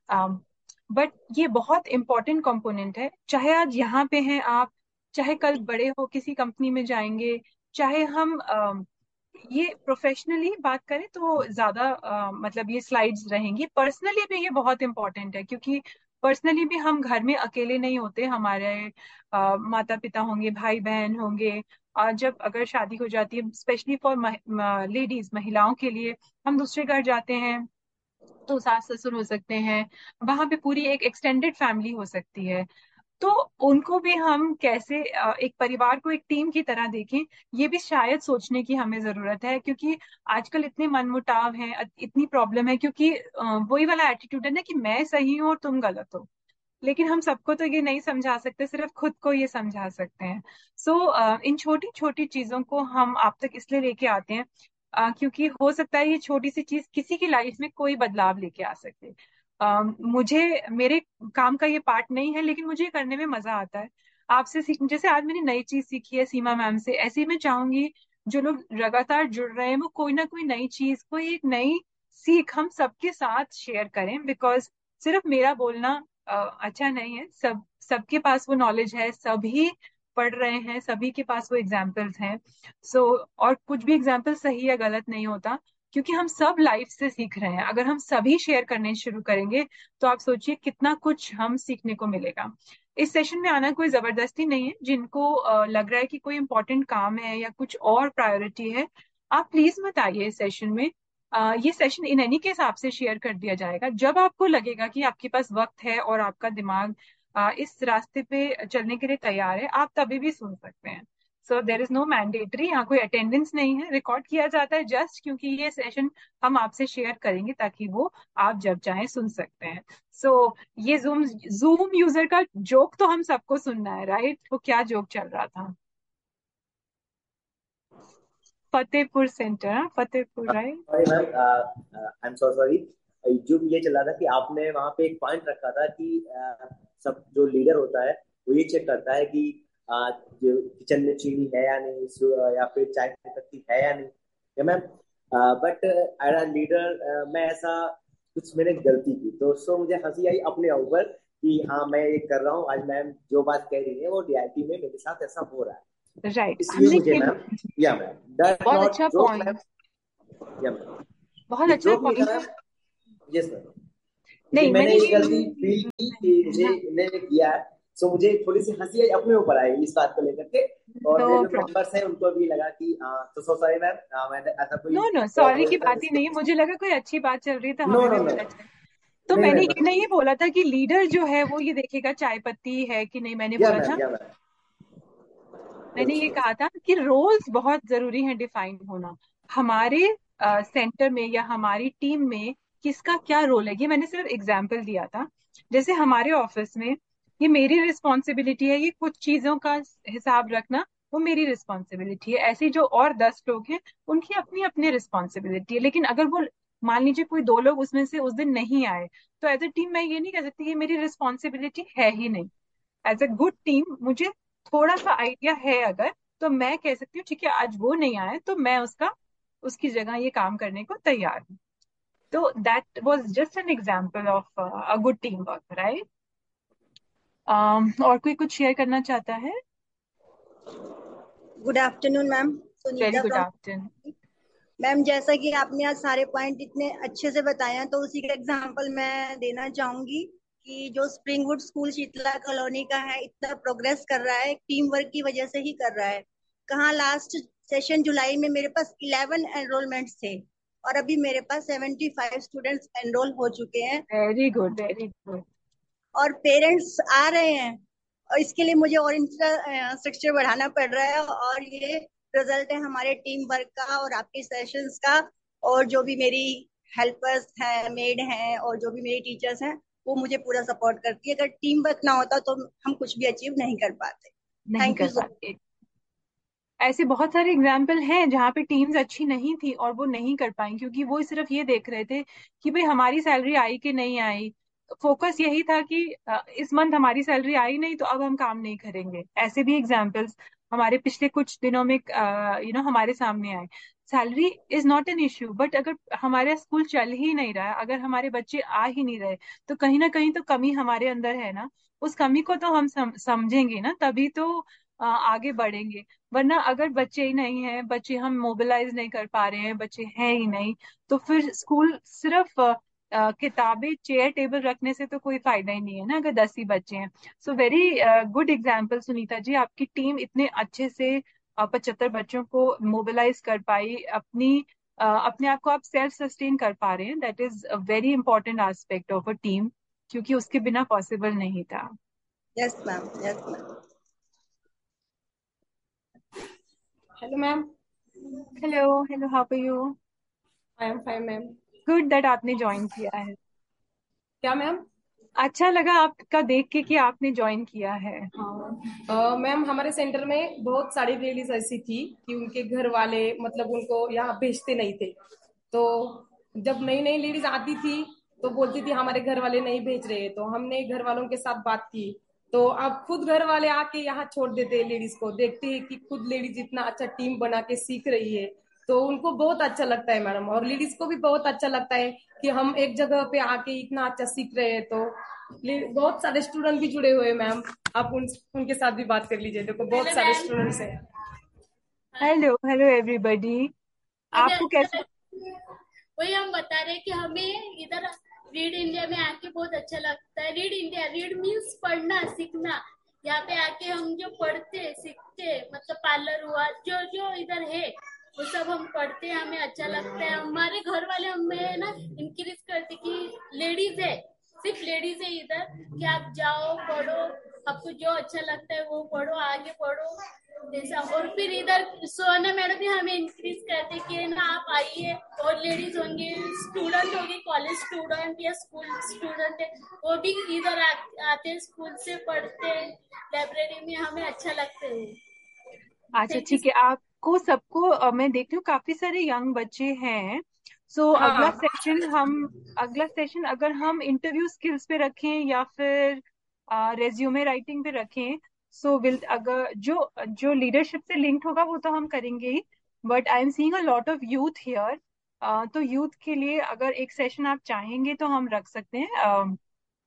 बट ये बहुत इंपॉर्टेंट कंपोनेंट है, चाहे आज यहाँ पे हैं आप, चाहे कल बड़े हो किसी कंपनी में जाएंगे, चाहे हम अम, ये प्रोफेशनली बात करें तो ज्यादा अ, मतलब ये स्लाइड्स रहेंगी। पर्सनली भी ये बहुत इंपॉर्टेंट है क्योंकि पर्सनली भी हम घर में अकेले नहीं होते, हमारे माता पिता होंगे, भाई बहन होंगे। और जब अगर शादी हो जाती है, स्पेशली फॉर लेडीज, महिलाओं के लिए, हम दूसरे घर जाते हैं तो सास ससुर हो सकते हैं, वहां पे पूरी एक एक्सटेंडेड फैमिली हो सकती है। तो उनको भी हम कैसे अ, एक परिवार को एक टीम की तरह देखें, ये भी शायद सोचने की हमें जरूरत है। क्योंकि आजकल इतने मनमुटाव हैं, अ- इतनी प्रॉब्लम है, क्योंकि अ, वही वाला एटीट्यूड है ना कि मैं सही हूँ और तुम गलत हो। लेकिन हम सबको तो ये नहीं समझा सकते, सिर्फ खुद को ये समझा सकते हैं। सो so, इन छोटी छोटी चीजों को हम आप तक इसलिए लेके आते हैं अ, क्योंकि हो सकता है ये छोटी सी चीज किसी की लाइफ में कोई बदलाव लेके आ सके। अ, मुझे मेरे काम का ये पार्ट नहीं है लेकिन मुझे ये करने में मजा आता है। आपसे सीख, जैसे आज मैंने नई चीज सीखी है सीमा मैम से, ऐसे ही मैं चाहूंगी जो लोग लगातार जुड़ रहे हैं वो कोई ना कोई नई चीज, कोई एक नई सीख हम सबके साथ शेयर करें। बिकॉज सिर्फ मेरा बोलना अ, अच्छा नहीं है, सब सबके पास वो नॉलेज है, सभी पढ़ रहे हैं, सभी के पास वो एग्जाम्पल्स हैं। सो और कुछ भी एग्जाम्पल सही या गलत नहीं होता, क्योंकि हम सब लाइफ से सीख रहे हैं। अगर हम सभी शेयर करने शुरू करेंगे तो आप सोचिए कितना कुछ हम सीखने को मिलेगा। इस सेशन में आना कोई जबरदस्ती नहीं है। जिनको अ, लग रहा है कि कोई इंपॉर्टेंट काम है या कुछ और प्रायोरिटी है, आप प्लीज मत आइए इस सेशन में। अ, ये सेशन इन एनी केस आपसे शेयर कर दिया जाएगा जब आपको लगेगा कि आपके पास वक्त है और आपका दिमाग अ, इस रास्ते पे चलने के लिए तैयार है, आप तभी भी सुन सकते हैं। सो देर इज नो मैंडेटरी, यहाँ कोई अटेंडेंस नहीं है, रिकॉर्ड किया जाता है जस्ट क्योंकि ये सेशन हम आपसे शेयर करेंगे ताकि वो आप जब चाहें सुन सकते हैं। सो so, ये जूम जूम यूजर का जोक तो हम सबको सुनना है, राइट? वो क्या जोक चल रहा था? फतेहपुर सेंटर, हाँ, Fatehpur, right. Sorry ma'am, I am so sorry. जो ये चल रहा था कि आपने वहां पे एक पॉइंट रखा था कि uh, सब जो लीडर होता है वो ये चेक करता है कि uh, जो किचन में चीनी है या नहीं, सु- या फिर चाय की पत्ती है या नहीं, या ma'am. But as a leader मैं ऐसा कुछ मैंने गलती की तो सो मुझे हंसी आई अपने ऊपर कि हाँ मैं ये कर रहा हूँ, आज मैम जो बात कह रही है वो रियलिटी में मेरे साथ ऐसा हो रहा है। राइट, इसलिए हमने मुझे ये मैम, या मैम, डर बहुत नॉट अच्छा जोक मैम, पॉइंट, या मैम, बहुत ये अच्छा जोक नहीं था पॉइंट। मैम। यस मैम, क्योंकि नहीं, मैंने मैंने ये ये गलती फील की कि मुझे ना, इन्होंने किया है। सो मुझे थोड़ी सी हंसी आई अपने ऊपर आई इस बात को लेकर के। और नो मेरे जो प्रॉब्लम। मेंबर्स हैं उनको भी लगा कि हाँ, तो सो सॉरी मैम, मैंने ऐसा कोई नो नो, गलत सॉरी हो की जाता है बात ही नहीं है, जिसके। मुझे लगा कोई अच्छी बात चल रही, तो नो हमें भी नो नो, पता चले। तो नहीं मैंने मैम, ये नहीं बोला था कि लीडर जो है वो ये देखेगा चाय पत्ती है कि नहीं, मैंने या बोला मैम, था, या मैम, मैंने यस ये यस, कहा था कि रोल्स बहुत जरूरी हैं डिफाइन होना। हमारे सेंटर में या हमारी टीम में किसका क्या रोल है, ये मैंने सिर्फ एग्जाम्पल दिया था। जैसे हमारे ऑफिस में ये मेरी रिस्पॉन्सिबिलिटी है, ये कुछ चीजों का हिसाब रखना वो मेरी रिस्पॉन्सिबिलिटी है। ऐसे जो और दस लोग हैं उनकी अपनी अपनी रिस्पॉन्सिबिलिटी है। लेकिन अगर वो, मान लीजिए कोई दो लोग उसमें से उस दिन नहीं आए, तो एज ए टीम मैं ये नहीं कह सकती कि मेरी रिस्पॉन्सिबिलिटी है ही नहीं। एज अ गुड टीम मुझे थोड़ा सा आइडिया है अगर, तो मैं कह सकती हूँ ठीक है आज वो नहीं आए तो मैं उसका, उसकी जगह ये काम करने को तैयार हूँ। तो that was just an example of a good team work, right. और कोई कुछ शेयर करना चाहता है? Good afternoon ma'am, very Sunita good from. Afternoon. Ma'am जैसा कि आपने आज सारे पॉइंट इतने अच्छे से बताए हैं, तो उसी का एग्जांपल मैं देना चाहूंगी कि जो स्प्रिंगवुड स्कूल शीतला कॉलोनी का है, इतना प्रोग्रेस कर रहा है टीम वर्क की वजह से ही कर रहा है। कहाँ लास्ट सेशन जुलाई में मेरे पास इलेवन एनरोलमेंट्स थे और अभी मेरे पास सेवेंटी फाइव स्टूडेंट्स एनरोल हो चुके हैं वेरी गुड, वेरी गुड। और पेरेंट्स आ रहे हैं। और इसके लिए मुझे और इंफ्रास्ट्रक्चर बढ़ाना पड़ रहा है और ये रिजल्ट है हमारे टीम वर्क का और आपके सेशंस का। और जो भी मेरी हेल्पर्स हैं, मेड हैं और जो भी मेरी टीचर्स हैं, वो मुझे पूरा सपोर्ट करती है। अगर टीम वर्क ना होता तो हम कुछ भी अचीव नहीं कर पाते। नहीं थैंक यू कर सो पाते। ऐसे बहुत सारे एग्जाम्पल हैं जहाँ पे टीम्स अच्छी नहीं थी और वो नहीं कर पाई, क्योंकि वो सिर्फ ये देख रहे थे कि भाई हमारी सैलरी आई कि नहीं आई। फोकस यही था कि अ, इस मंथ हमारी सैलरी आई नहीं तो अब हम काम नहीं करेंगे। ऐसे भी एग्जाम्पल्स हमारे पिछले कुछ दिनों में यू नो हमारे सामने आए। Salary is not an issue, but अगर हमारा स्कूल चल ही नहीं रहा, अगर हमारे बच्चे आ ही नहीं रहे, तो कहीं ना कहीं तो कमी हमारे अंदर है ना। उस कमी को तो हम सम, समझेंगे ना, तभी तो अ, आगे बढ़ेंगे। वरना अगर बच्चे ही नहीं हैं, बच्चे हम मोबिलाइज नहीं कर पा रहे हैं, बच्चे हैं ही नहीं, तो फिर स्कूल सिर्फ अ, अ, किताबें चेयर टेबल रखने से तो कोई फायदा ही नहीं है ना, अगर दस ही बच्चे हैं। So very good example Sunita ji, आपकी टीम इतने अच्छे से पचहत्तर बच्चों को मोबिलाइज कर पाई, अपनी अ, अपने आप को आप सेल्फ सस्टेन कर पा रहे हैं। That is a very important aspect of a team, क्योंकि उसके बिना पॉसिबल नहीं था। Yes ma'am, yes ma'am. Hello ma'am. Hello, hello, how are you? I am fine ma'am. Good that आपने ज्वाइन किया है। क्या मैम? अच्छा लगा आपका देख के कि आपने ज्वाइन किया है। हाँ मैम, हमारे सेंटर में बहुत सारी लेडीज ऐसी थी कि उनके घर वाले मतलब उनको यहाँ भेजते नहीं थे। तो जब नई नई लेडीज आती थी तो बोलती थी हमारे घर वाले नहीं भेज रहे, तो हमने घर वालों के साथ बात की। तो अब खुद घर वाले आके यहाँ छोड़ देते हैं लेडीज को, देखते हैं कि खुद लेडीज इतना अच्छा टीम बना के सीख रही है, तो उनको बहुत अच्छा लगता है मैडम। और लेडीज को भी बहुत अच्छा लगता है कि हम एक जगह पे आके इतना अच्छा सीख रहे हैं। तो बहुत सारे स्टूडेंट भी जुड़े हुए हैं मैम, आप उन उनके साथ भी बात कर लीजिए, देखो बहुत सारे स्टूडेंट्स हैं। Hello, hello everybody. आपको कैसे? वही हम बता रहे हैं कि हमें इधर रीड इंडिया में आके बहुत अच्छा लगता है। रीड इंडिया, रीड मीन्स पढ़ना सीखना। यहाँ पे आके हम जो पढ़ते सीखते, मतलब पार्लर हुआ, जो जो इधर है वो सब हम पढ़ते हैं, हमें अच्छा लगता है। हमारे घर वाले हमें ना इंक्रीज करते कि लेडीज है, सिर्फ लेडीज है इधर, कि आप जाओ पढ़ो, आपको जो अच्छा लगता है वो पढ़ो, आगे पढ़ो ऐसा। और फिर इधर सोना मैडम भी हमें इंक्रीज करते कि ना आप आइए, और लेडीज होंगे, स्टूडेंट होंगे, कॉलेज स्टूडेंट या स्कूल स्टूडेंट है, वो भी इधर आ, आते हैं, स्कूल से पढ़ते हैं, लाइब्रेरी में हमें अच्छा लगता है। अच्छा थैंक यू। ठीक है, आपको सबको अ, मैं देख रही हूँ काफी सारे यंग बच्चे हैं। सो अगला हाँ सेशन हम, अगला सेशन अगर हम इंटरव्यू स्किल्स पे रखें या फिर रेज्यूमे राइटिंग पे रखें, सो विल, अगर जो जो लीडरशिप से लिंक्ड होगा वो तो हम करेंगे ही। But I am seeing a lot of youth here, तो यूथ के लिए अगर एक सेशन आप चाहेंगे तो हम रख सकते हैं।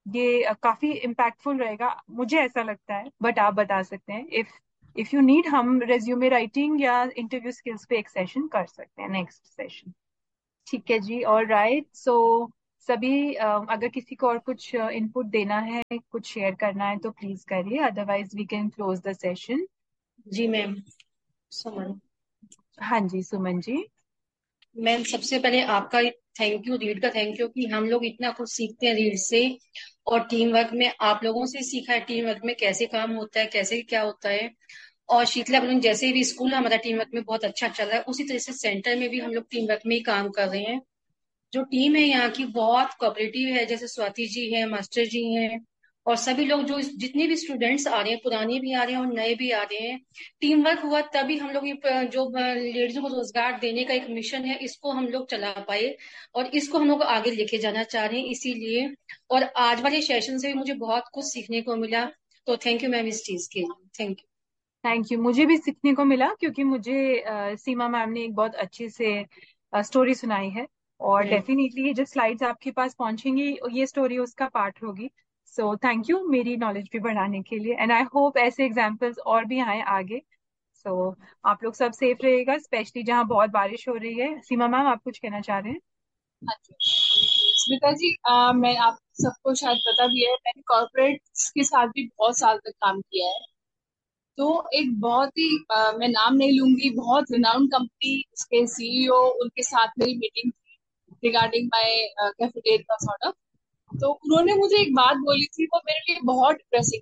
ये अ, काफी इम्पैक्टफुल रहेगा, मुझे ऐसा लगता है, बट आप बता सकते हैं। इफ इफ यू नीड, हम रेज्यूमे राइटिंग या इंटरव्यू स्किल्स पे एक सेशन कर सकते हैं, नेक्स्ट सेशन। ठीक है जी, और राइट। सो सभी अ, अगर किसी को और कुछ इनपुट देना है, कुछ शेयर करना है तो प्लीज करिए, otherwise we can close the session. Ji ma'am, सुमन। हाँ जी, सुमन जी। मैम, सबसे पहले आपका थैंक यू, रीड का थैंक यू कि हम लोग इतना कुछ सीखते हैं रीड से। और टीम वर्क में आप लोगों से सीखा है, टीम वर्क में कैसे काम होता है, कैसे क्या होता है। और शीतला बलून जैसे भी स्कूल हमारा टीम वर्क में बहुत अच्छा चल रहा है, उसी तरह से सेंटर में भी हम लोग टीम वर्क में ही काम कर रहे हैं। जो टीम है यहाँ की बहुत कोऑपरेटिव है, जैसे स्वाति जी है, मास्टर जी हैं, और सभी लोग जो जितने भी स्टूडेंट्स आ रहे हैं, पुराने भी आ रहे हैं और नए भी आ रहे हैं। टीम वर्क हुआ तभी हम लोग ये प- जो लेडीजों को रोजगार देने का एक मिशन है, इसको हम लोग चला पाए, और इसको हम लोग आगे लेके जाना चाह रहे हैं इसीलिए। और आज वाले सेशन से भी मुझे बहुत कुछ सीखने को मिला, तो थैंक यू मैम इस चीज के लिए, थैंक यू। थैंक यू, मुझे भी सीखने को मिला, क्योंकि मुझे अ, सीमा मैम ने एक बहुत अच्छी से स्टोरी सुनाई है, और हम्म। डेफिनेटली ये जब स्लाइड्स आपके पास पहुंचेंगी, ये स्टोरी उसका पार्ट होगी। सो थैंक यू मेरी नॉलेज भी बढ़ाने के लिए, एंड आई होप ऐसे एग्जाम्पल्स और भी आए आगे। सो आप लोग सब सेफ रहिएगा, स्पेशली जहाँ बहुत बारिश हो रही है। सीमा मैम, आप कुछ कहना चाह रहे हैं? हाँ जी स्मिता जी, अ, मैं आप सबको शायद पता भी है, मैंने कॉर्पोरेट के साथ भी बहुत साल तक काम किया है। तो एक बहुत ही अ, मैं नाम नहीं लूंगी, बहुत रिनाउंड कंपनी, उसके सीईओ, उनके साथ मेरी मीटिंग थी regarding my cafeteria sort of. तो उन्होंने मुझे एक बात बोली थी, वो मेरे लिए बहुत डिप्रेसिंग।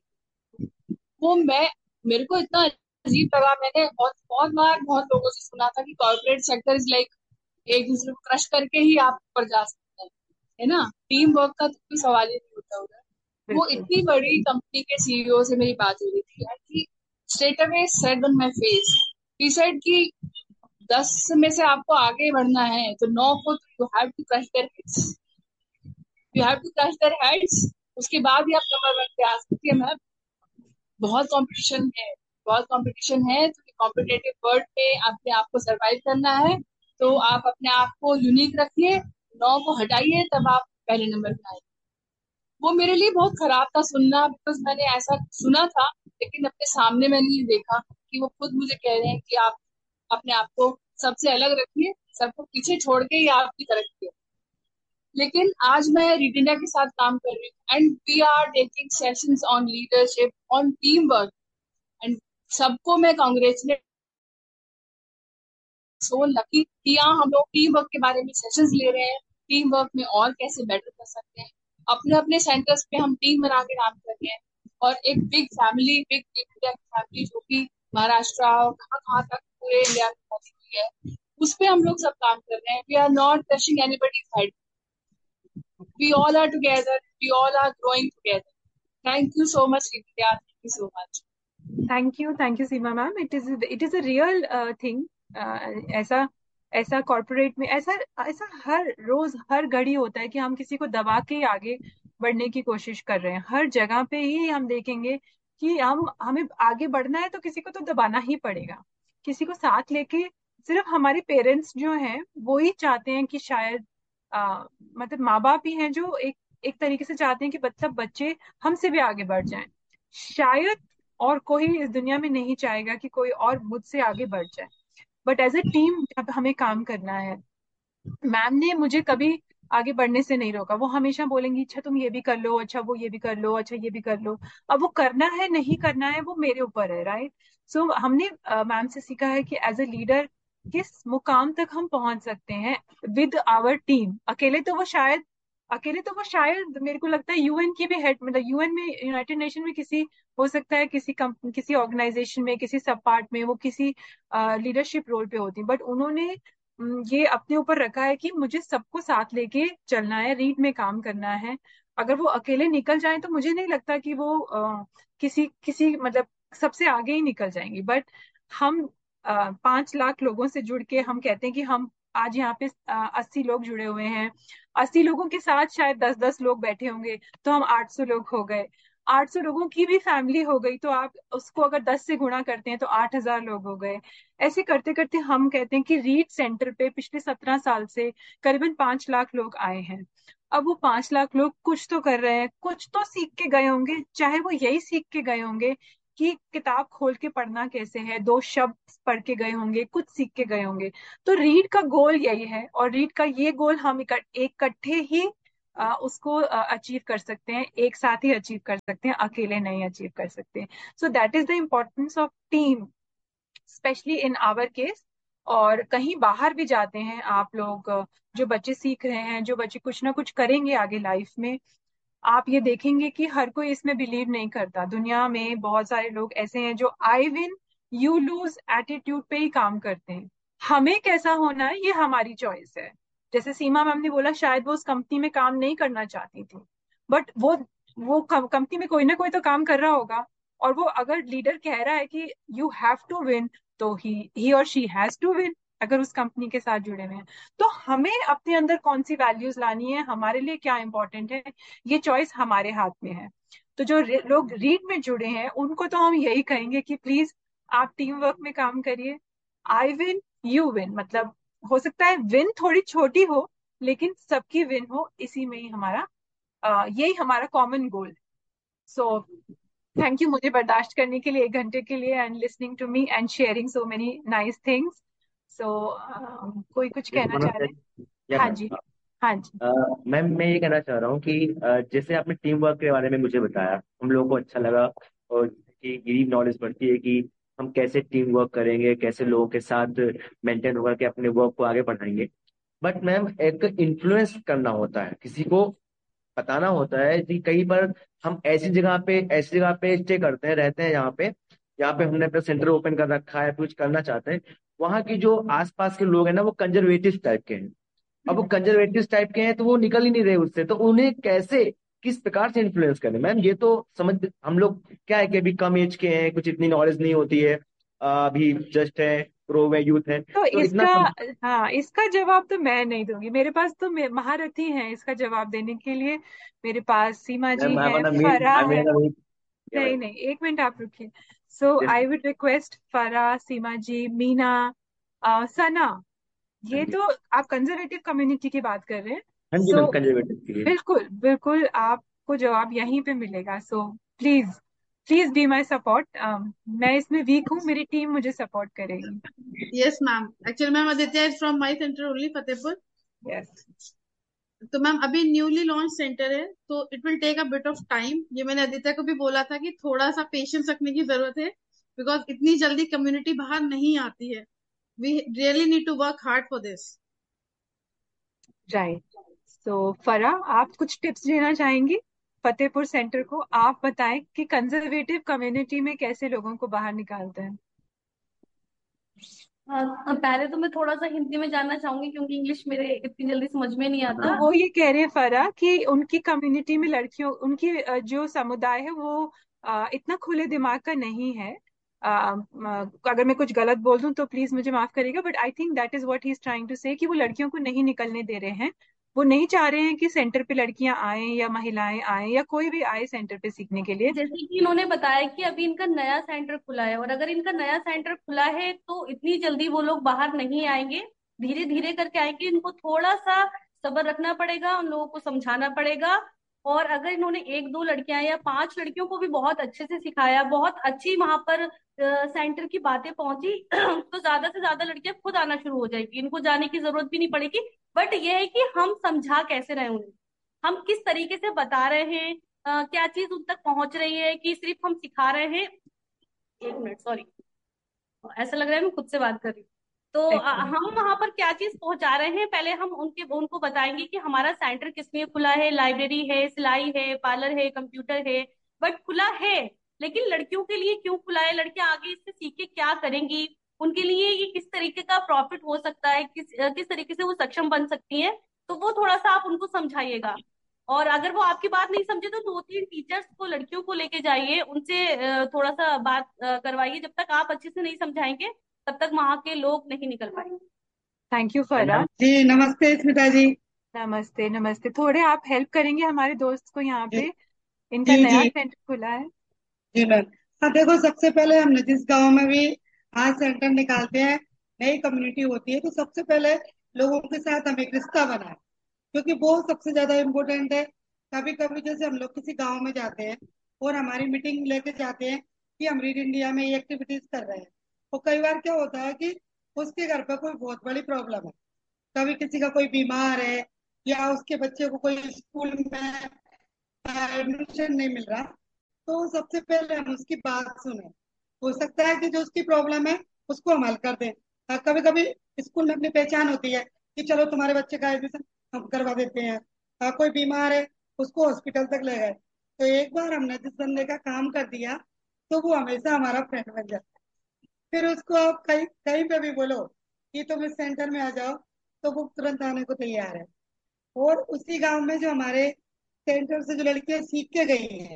वो मैं मेरे को इतना अजीब लगा। मैंने बहुत बहुत बार बहुत लोगों से सुना था कि कॉर्पोरेट सेक्टर इज लाइक एक दूसरे को क्रश करके ही आप ऊपर जा सकते हैं, है ना। टीम वर्क का तो कोई सवाल ही नहीं होता उधर। वो बिल्कुल। इतनी बड़ी कंपनी के सीईओ से मेरी बात हो रही थी, and he straight away said on my face, he said कि दस में से आपको आगे बढ़ना है तो नौ को you have to crush their heads, you have to crush their heads, उसके बाद ही आप नंबर वन पे आ सकती है मैम। बहुत कंपटीशन है, बहुत कंपटीशन है, तो कॉम्पिटेटिव वर्ल्ड में अपने आप को सरवाइव करना है, तो आप अपने आप को यूनिक रखिए, नौ को हटाइए, तब आप पहले नंबर पे आए। वो मेरे लिए बहुत खराब था सुनना, बिकॉज मैंने ऐसा सुना था, लेकिन अपने सामने मैंने ये देखा कि वो खुद मुझे कह रहे हैं कि आप अपने आप को सबसे अलग रखिए, सबको पीछे छोड़ के ही आपकी तरक्की है। लेकिन आज मैं रीड इंडिया के साथ काम कर रही हूँ, and we are taking sessions on leadership, on team work, and सबको मैं कांग्रेचुलेट, सो लकी कि यहाँ हम लोग टीम वर्क के बारे में सेशंस ले रहे हैं, टीम वर्क में और कैसे बेटर कर सकते हैं। अपने अपने सेंटर्स पे हम टीम बना के काम कर रहे हैं, और एक बिग फैमिली, बिग इंडिया की फैमिली जो कि महाराष्ट्र और कहाँ कहाँ तक पूरे इंडिया में पहुंची हुई है, उस पे हम लोग सब काम कर रहे हैं। We are not touching anybody's head, we all are together, we all are growing together. Thank you so much India, thank you so much. Thank you, thank you Seema ma'am. It is it is a real thing. ऐसा ऐसा corporate में ऐसा ऐसा हर रोज हर घड़ी होता है कि हम किसी को दबा के ही आगे बढ़ने की कोशिश कर रहे हैं। हर जगह पे ही हम देखेंगे कि हम हमें आगे बढ़ना है तो किसी को तो दबाना ही पड़ेगा, किसी को साथ लेके। सिर्फ हमारे पेरेंट्स जो हैं वो ही चाहते हैं कि शायद आ, मतलब माँ बाप ही हैं जो एक एक तरीके से चाहते हैं कि मतलब बच्चे हमसे भी आगे बढ़ जाएं, शायद। और कोई इस दुनिया में नहीं चाहेगा कि कोई और मुझसे आगे बढ़ जाए। बट एज अ टीम जब हमें काम करना है, मैम ने मुझे कभी आगे बढ़ने से नहीं रोका। वो हमेशा बोलेंगी अच्छा तुम ये भी कर लो, अच्छा वो ये भी कर लो, अच्छा ये भी कर लो। अब वो करना है नहीं करना है वो मेरे ऊपर है, राइट। सो हमने मैम से सीखा है कि एज अ लीडर किस मुकाम तक हम पहुंच सकते हैं विद आवर टीम। अकेले तो वो शायद अकेले तो वो शायद मेरे को लगता है यूएन की भी हेड, मतलब यूएन में, यूनाइटेड नेशन में किसी, हो सकता है किसी कंप किसी ऑर्गेनाइजेशन में, किसी सब पार्ट में वो किसी लीडरशिप रोल पे होती, बट उन्होंने हम्म, ये अपने ऊपर रखा है कि मुझे सबको साथ लेके चलना है, रीड में काम करना है। अगर वो अकेले निकल जाएं तो मुझे नहीं लगता कि वो अ, किसी किसी मतलब सबसे आगे ही निकल जाएंगी। बट हम अ, पांच लाख लोगों से जुड़ के हम कहते हैं कि हम आज यहाँ पे अस्सी लोग जुड़े हुए हैं, अस्सी लोगों के साथ शायद दस दस लोग बैठे होंगे, तो हम आठ सौ लोग हो गए। आठ सौ लोगों की भी फैमिली हो गई, तो आप उसको अगर दस से गुणा करते हैं तो आठ हजार लोग हो गए। ऐसे करते करते हम कहते हैं कि रीड सेंटर पे पिछले सत्रह साल से करीबन पांच लाख लोग आए हैं। अब वो पांच लाख लोग कुछ तो कर रहे हैं, कुछ तो सीख के गए होंगे, चाहे वो यही सीख के गए होंगे कि किताब खोल के पढ़ना कैसे है, दो शब्द पढ़ के गए होंगे, कुछ सीख के गए होंगे। तो रीड का गोल यही है, और रीड का ये गोल हम इकट्ठ- इकट्ठे ही आ, उसको अचीव कर सकते हैं, एक साथ ही अचीव कर सकते हैं, अकेले नहीं अचीव कर सकते। So that is the importance of team, specially in our case. और कहीं बाहर भी जाते हैं आप लोग, अ, जो बच्चे सीख रहे हैं, जो बच्चे कुछ ना कुछ करेंगे आगे लाइफ में, आप ये देखेंगे कि हर कोई इसमें बिलीव नहीं करता। दुनिया में बहुत सारे लोग ऐसे हैं जो I win you lose attitude पे ही काम करते हैं। हमें कैसा होना है ये हमारी चॉइस है। जैसे सीमा मैम ने बोला, शायद वो उस कंपनी में काम नहीं करना चाहती थी, बट वो वो कंपनी में कोई ना कोई तो काम कर रहा होगा। और वो अगर लीडर कह रहा है कि यू हैव टू विन, तो ही ही और शी हैज टू विन, अगर उस कंपनी के साथ जुड़े हुए हैं। तो हमें अपने अंदर कौन सी वैल्यूज लानी है, हमारे लिए क्या इंपॉर्टेंट है, ये चॉइस हमारे हाथ में है। तो जो रे- लोग रीड में जुड़े हैं उनको तो हम यही कहेंगे कि प्लीज आप टीम वर्क में काम करिए। आई विन यू विन, मतलब हो सकता है विन थोड़ी छोटी हो, लेकिन सबकी विन हो, इसी में ही हमारा अ, यही हमारा कॉमन गोल है। सो थैंक यू मुझे बर्दाश्त करने के लिए एक घंटे के लिए, and listening to me and sharing so many nice things. सो कोई कुछ जैसे कहना वन चाह ऑफ रहे हैं? या हाँ मैम, जी। हाँ जी। मैम मैं ये कहना चाह रहा हूँ कि अ, जैसे आपने टीम वर्क के बारे में मुझे बताया, हम लोगों को अच्छा लगा, और कि यही नॉलेज बढ़ती है कि हम कैसे टीम वर्क करेंगे, कैसे लोगों के साथ मेंटेन होकर के अपने वर्क को आगे बढ़ाएंगे। बट मैम एक इन्फ्लुएंस करना होता है, किसी को बताना होता है कि कई बार हम ऐसी जगह पे ऐसी जगह पे स्टे करते हैं, रहते हैं, यहाँ पे यहाँ पे हमने अपना सेंटर ओपन कर रखा है, कुछ करना चाहते हैं। वहाँ की जो आसपास के लोग हैं ना, वो कंजर्वेटिव टाइप के हैं। अब वो कंजर्वेटिव टाइप के हैं, तो वो निकल ही नहीं रहे उससे, तो उन्हें कैसे, किस प्रकार से इन्फ्लुएंस करें मैम? ये तो समझ, हम लोग क्या है कि अभी कम एज के हैं, कुछ इतनी नॉलेज नहीं होती है, आ, अभी जस्ट है, ग्रो में यूथ है, तो तो इतना इसका, सम... हाँ, इसका जवाब तो मैं नहीं दूंगी, मेरे पास तो मे- महारथी हैं इसका जवाब देने के लिए। मेरे पास सीमा जी मैम आई है, वांट मीट फरा आई है। मीन या नहीं मैम, नहीं, एक मिनट आप रुकिए। सो आई वुड रिक्वेस्ट फरा, सीमा जी, मीना, अ, सना, हाँ ये जी, तो आप कंजर्वेटिव कम्युनिटी की बात कर रहे हैं। हाँ जी सो मैम, कंजर्वेटिव के लिए। बिल्कुल बिल्कुल आपको जवाब यहीं पे मिलेगा। So please please be my support. मैं इसमें वीक हूँ, मेरी टीम मुझे सपोर्ट करेगी। Yes, ma'am. Actually, ma'am, Aditya is from my center only, Fatehpur. Yes. तो मैम अभी न्यूली लॉन्च सेंटर है, तो it will take a bit of time. ये मैंने आदित्य को भी बोला था कि थोड़ा सा पेशेंस रखने की जरूरत है, बिकॉज इतनी जल्दी कम्युनिटी बाहर नहीं आती है। We really need to work hard for this. Right. सो फरा, आप कुछ टिप्स देना चाहेंगी फतेहपुर सेंटर को? आप बताएं कि कंजर्वेटिव कम्युनिटी में कैसे लोगों को बाहर निकालते हैं। हाँ, पहले तो मैं थोड़ा सा हिंदी में जानना चाहूंगी क्योंकि इंग्लिश मेरे इतनी जल्दी समझ में नहीं तो आता। वो ये कह रहे हैं फरा कि उनकी कम्युनिटी में लड़कियों, उनकी अ, जो समुदाय है वो अ, इतना खुले दिमाग का नहीं है। अ, अ, अगर मैं कुछ गलत बोल दूं तो प्लीज मुझे माफ करिएगा, but I think that is what he is trying to से, कि वो लड़कियों को नहीं निकलने दे रहे हैं। वो नहीं चाह रहे हैं कि सेंटर पे लड़कियां आए या महिलाएं आए या कोई भी आए सेंटर पे सीखने के लिए। जैसे कि इन्होंने बताया कि अभी इनका नया सेंटर खुला है, और अगर इनका नया सेंटर खुला है तो इतनी जल्दी वो लोग बाहर नहीं आएंगे, धीरे धीरे करके आएंगे। इनको थोड़ा सा सब्र रखना पड़ेगा, उन लोगों को समझाना पड़ेगा। और अगर इन्होंने एक दो लड़कियां या पांच लड़कियों को भी बहुत अच्छे से सिखाया, बहुत अच्छी वहां पर सेंटर की बातें पहुंची तो ज्यादा से ज्यादा लड़कियां खुद आना शुरू हो जाएगी, इनको जाने की जरूरत भी नहीं पड़ेगी। बट ये है कि हम समझा कैसे रहे उन्हें, हम किस तरीके से बता रहे हैं, अ, क्या चीज उन तक पहुंच रही है, कि सिर्फ हम सिखा रहे हैं। एक मिनट, सॉरी, ऐसा लग रहा है मैं खुद से बात कर रही हूँ। तो अ, हम वहां पर क्या चीज पहुंचा रहे हैं, पहले हम उनके उनको बताएंगे कि हमारा सेंटर किस लिए खुला है। लाइब्रेरी है, सिलाई है, पार्लर है, कंप्यूटर है, बट खुला है। लेकिन लड़कियों के लिए क्यों खुला है, लड़कियां आगे इससे सीख के क्या करेंगी, उनके लिए ये किस तरीके का प्रॉफिट हो सकता है, किस अ, किस तरीके से वो सक्षम बन सकती हैं। तो वो थोड़ा सा आप उनको समझाइएगा। और अगर वो आपकी बात नहीं समझे तो दो तीन टीचर्स को, लड़कियों को लेके जाइए, उनसे अ, थोड़ा सा बात अ, करवाइए। जब तक आप अच्छे से नहीं समझाएंगे तब तक वहां के लोग नहीं निकल पाएंगे। थैंक यू एंड फरा। मैम, जी नमस्ते स्मिता जी। नमस्ते नमस्ते, थोड़े आप हेल्प करेंगे हमारे दोस्त को यहाँ पे? इनका जी नया जी सेंटर खुला है। जी मैम। हाँ देखो, सबसे पहले हमने जिस गांव में भी आज सेंटर निकालते हैं, नई कम्युनिटी होती है, तो सबसे पहले लोगों के साथ हम एक रिश्ता बनाए, क्योंकि वो सबसे ज्यादा इम्पोर्टेंट है। कभी कभी जैसे हम लोग किसी गांव में जाते हैं और हमारी मीटिंग लेके जाते हैं कि हम रीड इंडिया में ये एक्टिविटीज कर रहे हैं, तो कई बार क्या होता है कि उसके घर पर कोई बहुत बड़ी प्रॉब्लम है, कभी किसी का कोई बीमार है या उसके बच्चे को कोई स्कूल में एडमिशन नहीं मिल रहा, तो सबसे पहले हम उसकी बात सुने। हो सकता है कि जो उसकी प्रॉब्लम है उसको हम हल कर दें। कभी कभी स्कूल में अपनी पहचान होती है कि चलो तुम्हारे बच्चे का एडमिशन हम करवा देते हैं। अ, कोई बीमार है, उसको हॉस्पिटल तक ले गए, तो एक बार हमने जिस बंदे का काम कर दिया तो वो हमेशा हमारा फ्रेंड बन जाता है। फिर उसको आप कहीं कहीं पे भी बोलो कि तुम इस सेंटर में आ जाओ, तो वो तुरंत आने को तैयार है। और उसी गांव में जो हमारे सेंटर से जो लड़कियां सीख के गई हैं,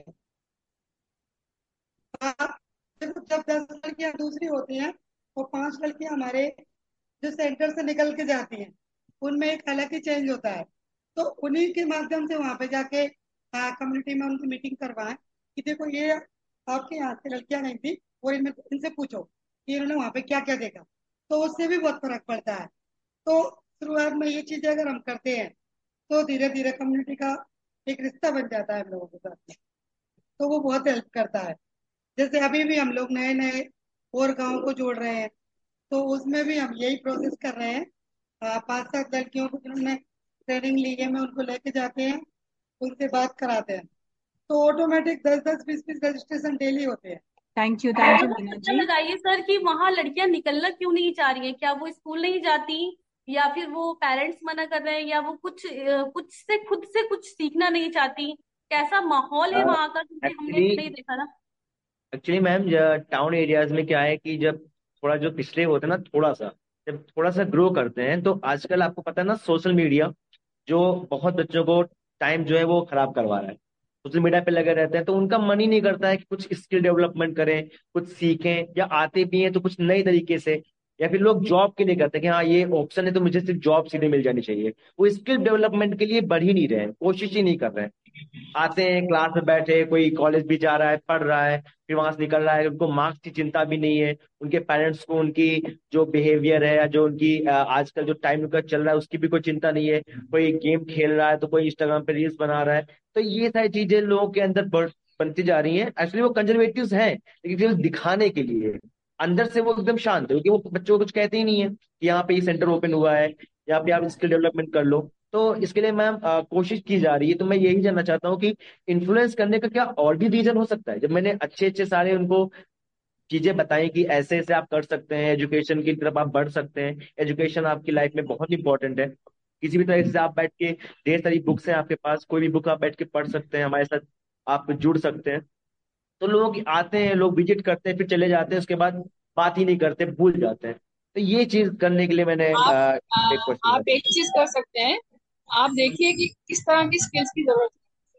आप देखो, जब दस लड़कियां दूसरी होती हैं और पांच लड़कियां हमारे जो सेंटर से निकल के जाती हैं, उनमें एक अलग ही चेंज होता है। तो उन्हीं के माध्यम से वहां पे जाके कम्युनिटी में उनकी मीटिंग करवाएं कि देखो ये आपके यहाँ से लड़कियां नहीं थी, और इनमें इनसे पूछो कि इन्होंने वहां पे क्या क्या देखा, तो उससे भी बहुत फर्क पड़ता है। तो शुरुआत में ये चीजें अगर हम करते हैं तो धीरे धीरे कम्युनिटी का एक रिश्ता बन जाता है हम लोगों के साथ में, तो वो बहुत हेल्प करता है। जैसे अभी भी हम लोग नए नए और गांव को जोड़ रहे हैं, तो उसमें भी हम यही प्रोसेस कर रहे हैं। आ, पांच सात लड़कियों को जिन्होंने ट्रेनिंग ली है, मैं उनको लेके जाते हैं, उनसे बात कराते हैं, तो ऑटोमेटिक दस दस बीस बीस रजिस्ट्रेशन डेली होते हैं। थैंक यू, और थैंक यू मुझे मीना पता जी। लगाइए सर कि वहां लड़कियां निकलना क्यों नहीं चाह रही हैं? क्या वो स्कूल नहीं जाती, या फिर वो पेरेंट्स मना कर रहे हैं, या वो कुछ अ, कुछ से खुद से कुछ सीखना नहीं चाहती? कैसा माहौल है वहां का, क्योंकि हमने एक्चुअली नहीं देखा ना। एक्चुअली मैम, टाउन एरियाज में क्या है कि जब थोड़ा जो पिछड़े होते हैं ना, थोड़ा सा जब थोड़ा सा ग्रो करते हैं, तो आजकल आपको पता है ना, सोशल मीडिया जो बहुत बच्चों को टाइम जो है वो खराब करवा रहा है। सोशल मीडिया पे लगे रहते हैं, तो उनका मन ही नहीं करता है कि कुछ स्किल डेवलपमेंट करें, कुछ सीखें, या आते भी हैं तो कुछ नई तरीके से। या फिर लोग जॉब के लिए करते हैं कि हाँ ये ऑप्शन है तो मुझे सिर्फ जॉब सीधे मिल जानी चाहिए। वो स्किल डेवलपमेंट के लिए बढ़ ही नहीं रहे हैं, कोशिश ही नहीं कर रहे हैं। आते हैं क्लास में बैठे, कोई कॉलेज भी जा रहा है, पढ़ रहा है, फिर वहां से निकल रहा है, उनको मार्क्स की चिंता भी नहीं है। उनके पेरेंट्स को उनकी जो बिहेवियर है या जो उनकी अ, आजकल जो टाइम उनका चल रहा है उसकी भी कोई चिंता नहीं है। कोई गेम खेल रहा है तो कोई इंस्टाग्राम पे रील्स बना रहा है। तो ये सारी चीजें लोगों के अंदर बढ़ बनती जा रही हैं। एक्चुअली वो कंजर्वेटिव्स हैं, लेकिन केवल दिखाने के लिए। अंदर से वो एकदम शांत है, क्योंकि वो बच्चों को कुछ कहते ही नहीं है कि यहाँ पे ये सेंटर ओपन हुआ है, यहाँ पे आप स्किल डेवलपमेंट कर लो। तो इसके लिए मैम अ, कोशिश की जा रही है। तो मैं यही जानना चाहता हूँ कि इन्फ्लुएंस करने का क्या और भी रीजन हो सकता है? जब मैंने अच्छे अच्छे सारे उनको चीजें बताई कि ऐसे ऐसे आप कर सकते हैं, एजुकेशन की तरफ आप बढ़ सकते हैं, एजुकेशन आपकी लाइफ में बहुत इंपॉर्टेंट है, किसी भी तरह से आप बैठ के, ढेर सारी बुक्स हैं आपके पास, कोई भी बुक आप बैठ के पढ़ सकते हैं, हमारे साथ आप जुड़ सकते हैं। तो लोग आते हैं, लोग विजिट करते हैं, फिर चले जाते हैं, उसके बाद बात ही नहीं करते, भूल जाते हैं। तो ये चीज करने के लिए मैंने आप अ, आ, एक क्वेश्चन। आप एक चीज कर सकते हैं। आप देखिए कि किस तरह की स्किल्स की जरूरत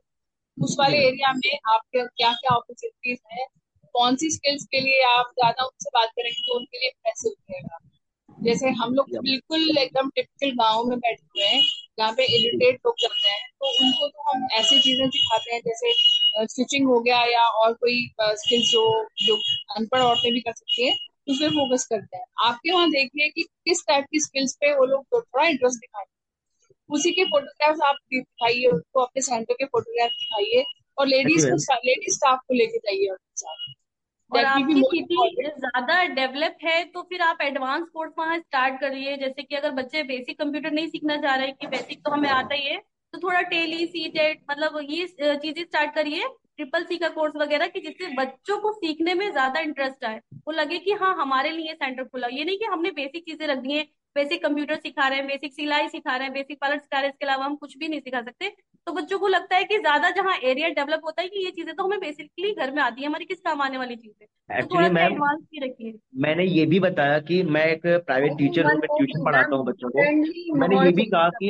है उस जी वाले मैम। एरिया में, आपके क्या क्या अपॉर्चुनिटीज है, कौन सी स्किल्स के लिए आप ज्यादा उनसे बात करेंगे तो उनके लिए पैसे उठेगा। जैसे हम लोग या, बिल्कुल एकदम टिपिकल गांव में बैठे हुए हैं जहाँ पे जी इरिटेट लोग चलते हैं, तो उनको तो हम ऐसी चीजें सिखाते हैं जैसे स्टिचिंग हो गया या और कोई स्किल्स जो जो अनपढ़ औरतें भी कर सकती हैं, उस पर फोकस करते हैं। आपके वहाँ देखिए कि किस टाइप की स्किल्स पे वो लोग तो थोड़ा इंटरेस्ट दिखाते हैं, उसी के फोटोग्राफ्स आप दिखाइए उनको, अपने सेंटर के फोटोग्राफ दिखाइए, और जी लेडीज को मैम। लेडीज स्टाफ को लेके जाइए उनके साथ। और दैट विल बी आपकी मोर सिटी इम्पोर्टेंट। ज्यादा डेवलप है तो फिर आप एडवांस कोर्स वहां स्टार्ट करिए। जैसे कि अगर बच्चे बेसिक कंप्यूटर नहीं सीखना चाह रहे कि बेसिक तो हमें आता ही है, तो थोड़ा टेली सी टेट मतलब ये अ, चीजें स्टार्ट करिए, ट्रिपल सी का कोर्स वगैरह, कि जिससे बच्चों को सीखने में ज्यादा इंटरेस्ट आए, वो लगे कि हाँ हमारे लिए सेंटर खुला। ये नहीं कि हमने बेसिक चीजें रख दी हैं, बेसिक कंप्यूटर सिखा रहे हैं, बेसिक सिलाई सिखा रहे हैं, बेसिक पार्लर सिखा रहे हैं, इसके अलावा हम कुछ भी नहीं सिखा सकते। तो बच्चों को लगता है कि ज्यादा जहाँ एरिया डेवलप होता है कि ये चीजें तो हमें बेसिकली घर में आती है, हमारी किस काम आने वाली चीज है, तो एक्चुअली थोड़ा सा मैम, एडवांस ही रखिए। मैंने ये भी बताया कि मैं एक आई प्राइवेट थिंक टीचर हूँ, वन मैं मोर ट्यूशन थिंग पढ़ाता मैम, हूँ बच्चों को। फ्रेंडली मैंने माहौल ये भी कहा चाहिए। कि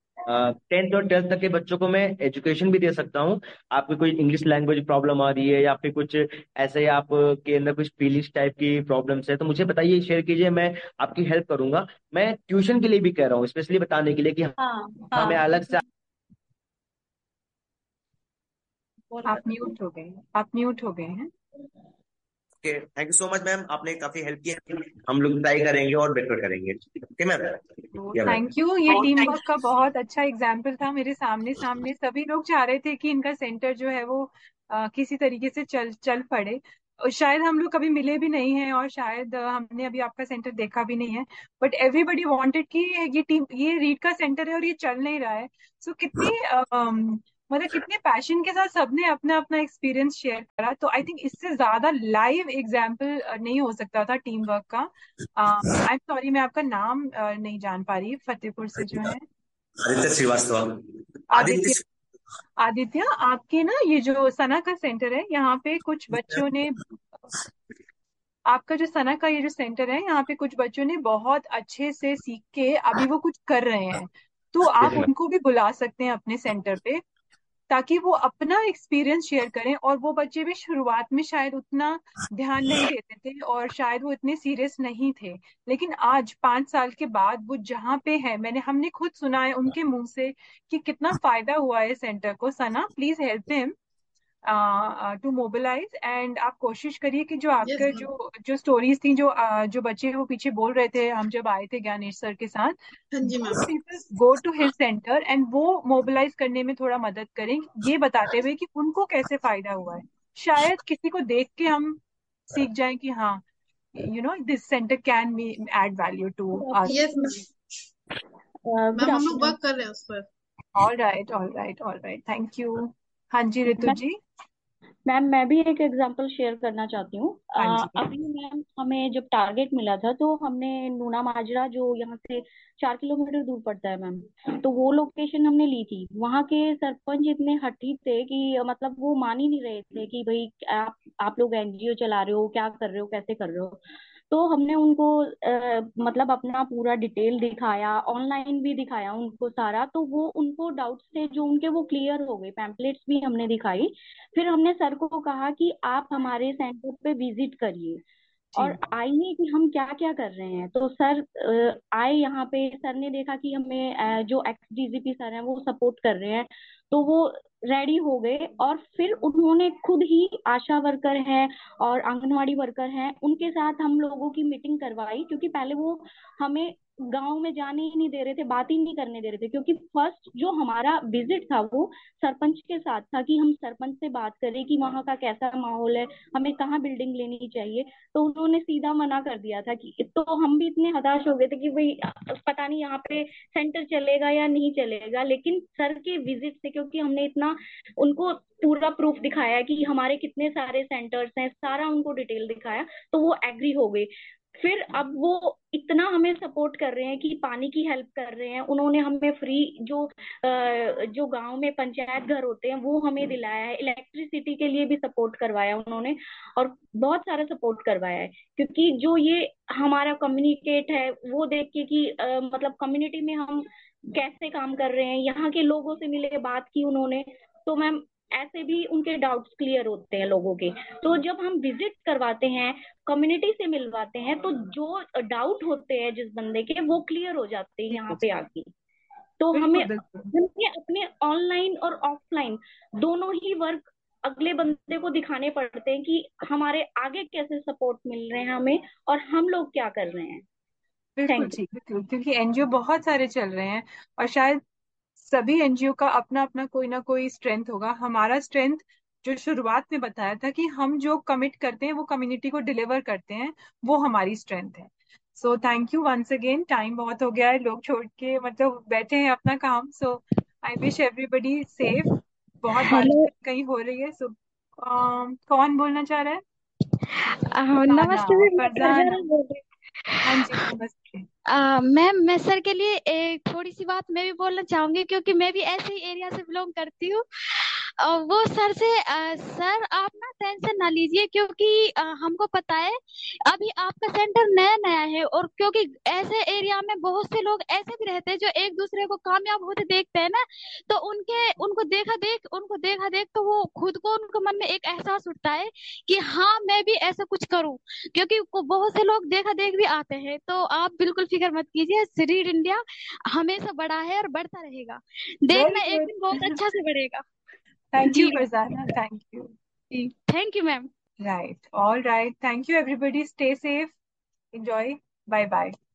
टेंथ और ट्वेल्थ तक के बच्चों को मैं एजुकेशन भी दे सकता हूँ। आपको कोई इंग्लिश लैंग्वेज प्रॉब्लम आ रही है, या फिर कुछ ऐसे आप के अंदर कुछ फीलिंग्स टाइप की प्रॉब्लम्स है, तो मुझे बताइए, शेयर कीजिए, मैं आपकी हेल्प करूंगा। मैं ट्यूशन के लिए भी कह रहा हूँ, स्पेशली बताने के लिए कि हाँ हाँ मैं हाँ। अलग से आप म्यूट हो गए हैं, आप म्यूट हो गए हैं। Okay, thank you so much ma'am, आपने काफी हेल्प किया। हम लोग ट्राई करेंगे और बेटर करेंगे। ओके मैम, या मैम। Thank you. ये टीम वर्क का बहुत अच्छा एग्जाम्पल था। मेरे सामने सामने सभी लोग चाह रहे थे कि इनका सेंटर जो है वो अ, किसी तरीके से चल चल पड़े। और शायद हम लोग कभी मिले भी नहीं हैं और शायद अ, हमने अभी आपका सेंटर देखा भी नहीं है, बट एवरीबडी वांटेड कि ये टीम, ये रीड का सेंटर है और ये चल नहीं रहा है। सो so, कितनी अम, मतलब कितने पैशन के साथ सबने अपना अपना एक्सपीरियंस शेयर करा। तो आई थिंक इससे ज्यादा लाइव एग्जाम्पल नहीं हो सकता था टीम वर्क का। आई एम सॉरी, मैं आपका नाम अ, नहीं जान पा रही, फतेहपुर से जो है। आदित्य श्रीवास्तव। आदित्य। आदित्य। आदित्य, आपके ना ये जो सना का सेंटर है, यहाँ पे कुछ बच्चों ने, आपका जो सना का ये जो सेंटर है, यहाँ पे कुछ बच्चों ने बहुत अच्छे से सीख के अभी वो कुछ कर रहे हैं। तो आप उनको भी बुला सकते हैं अपने सेंटर पे, ताकि वो अपना एक्सपीरियंस शेयर करें। और वो बच्चे भी शुरुआत में शायद उतना ध्यान नहीं देते थे और शायद वो इतने सीरियस नहीं थे, लेकिन आज पांच साल के बाद वो जहाँ पे है, मैंने हमने खुद सुना है उनके मुंह से कि कितना फायदा हुआ है सेंटर को। सना, please help him to mobilise. And आप कोशिश करिए कि जो यस आपके मैम। जो जो स्टोरीज थी, जो uh, जो बच्चे वो पीछे बोल रहे थे हम जब आए थे ज्ञानेश सर के साथ, हाँ जी ma'am. those people go to his center and वो मोबिलाइज करने में थोड़ा मदद करें, ये बताते हुए कि उनको कैसे फायदा हुआ है। शायद किसी को देख के हम सीख जाएं कि हाँ, you know, this centre can B Ed value to us. Yes ma'am, good हम लोग आफ्टरनून वर्क कर रहे हैं उस पर। All right, all right, all right, thank you. हाँ जी ऋतु मैम। जी। मैम, मैं भी एक एग्जांपल शेयर करना चाहती हूँ। हाँ अ, जी। अभी मैम हमें जब टारगेट मिला था तो हमने नूना माजरा, जो यहाँ से चार किलोमीटर दूर पड़ता है मैम, तो वो लोकेशन हमने ली थी। वहाँ के सरपंच इतने हठी थे कि मतलब वो मान ही नहीं रहे थे कि भाई आप आप लोग एनजीओ चला रहे हो, क्या कर रहे हो, कैसे कर रहे हो। तो हमने उनको आ, मतलब अपना पूरा डिटेल दिखाया, ऑनलाइन भी दिखाया उनको सारा, तो वो उनको डाउट्स थे जो उनके वो क्लियर हो गए। पैम्पलेट्स भी हमने दिखाई। फिर हमने सर को कहा कि आप हमारे सेंटर पे विजिट करिए जी। और आइए कि हम क्या क्या कर रहे हैं। तो सर अ, आए यहाँ पे, सर ने देखा कि हमें अ, जो एक्स डीजीपी सर हैं वो सपोर्ट कर रहे हैं, तो वो रेडी हो गए। और फिर उन्होंने खुद ही आशा वर्कर हैं और आंगनवाड़ी वर्कर हैं, उनके साथ हम लोगों की मीटिंग करवाई, क्योंकि पहले वो हमें गांव में जाने ही नहीं दे रहे थे, बात ही नहीं करने दे रहे थे। क्योंकि फर्स्ट जो हमारा विजिट था वो सरपंच के साथ था, कि हम सरपंच से बात करें कि वहाँ का कैसा माहौल है, हमें कहाँ बिल्डिंग लेनी चाहिए। तो उन्होंने सीधा मना कर दिया था। कि तो हम भी इतने हताश हो गए थे कि भाई पता नहीं यहाँ पे सेंटर चलेगा या नहीं चलेगा। लेकिन सर के विजिट से, क्योंकि हमने इतना उनको पूरा प्रूफ दिखाया कि हमारे कितने सारे सेंटर्स हैं, सारा उनको डिटेल दिखाया, तो वो एग्री हो गए। फिर अब वो इतना हमें सपोर्ट कर रहे हैं कि पानी की हेल्प कर रहे हैं। उन्होंने हमें फ्री जो अ, जो गांव में पंचायत घर होते हैं वो हमें दिलाया है, इलेक्ट्रिसिटी के लिए भी सपोर्ट करवाया उन्होंने, और बहुत सारा सपोर्ट करवाया है। क्योंकि जो ये हमारा कम्युनिकेट है वो देख के कि अ, मतलब कम्युनिटी में हम कैसे काम कर रहे हैं, यहाँ के लोगों से मिले, बात की उन्होंने, तो मैम ऐसे भी उनके डाउट्स क्लियर होते हैं लोगों के। तो जब हम विजिट करवाते हैं, कम्युनिटी से मिलवाते हैं, तो जो डाउट होते हैं जिस बंदे के, वो क्लियर हो जाते हैं यहाँ पे आके। तो हमें बिल्कुल बिल्कुल। हमें अपने ऑनलाइन और ऑफलाइन दोनों ही वर्क अगले बंदे को दिखाने पड़ते हैं कि हमारे आगे कैसे सपोर्ट मिल रहे हैं हमें, और हम लोग क्या कर रहे हैं। बिल्कुल थैंक यू। ठीक, बिल्कुल, क्योंकि एनजीओ बहुत सारे चल रहे हैं और शायद सभी एनजीओ का अपना अपना कोई ना कोई स्ट्रेंथ होगा। हमारा स्ट्रेंथ जो शुरुआत में बताया था कि हम जो कमिट करते हैं वो कम्युनिटी को डिलीवर करते हैं, वो हमारी स्ट्रेंथ है। So thank you once again. Time बहुत हो गया है, लोग छोड़ के मतलब बैठे हैं अपना काम। सो आई विश एवरीबडी सेफ। बहुत हेलो। बारिश कहीं हो रही है। सो कौन बोलना चाह रहा है? अ, फरजाना। नमस्ते मैम, मैं फरजाना। फरजाना बोल रही हाँ जी, नमस्ते। हूँ। अ, मैम, मैं सर के लिए एक थोड़ी सी बात मैं भी बोलना चाहूंगी, क्योंकि मैं भी ऐसे ही एरिया से बिलोंग करती हूँ। अ, वो सर से अ, सर आप ना टेंशन ना लीजिए, क्योंकि अ, हमको पता है अभी आपका सेंटर नया नया है, और क्योंकि ऐसे एरिया में बहुत से लोग ऐसे भी रहते हैं जो एक दूसरे को कामयाब होते देखते हैं ना, तो उनके उनको देखा देख उनको देखा देख तो वो खुद को, उनको मन में एक एहसास उठता है कि हाँ मैं भी ऐसा कुछ करूं। क्योंकि को- बहुत से लोग देखा देख भी आते हैं। तो आप बिल्कुल फिक्र मत कीजिए, रीड इंडिया हमेशा बड़ा है और बढ़ता रहेगा। वेरी देखना एक दिन बहुत गुड। अच्छा से बढ़ेगा। Thank ji you Farzana, thank you. Ji thank you ma'am. Right, all right, thank you everybody, stay safe, enjoy, bye bye.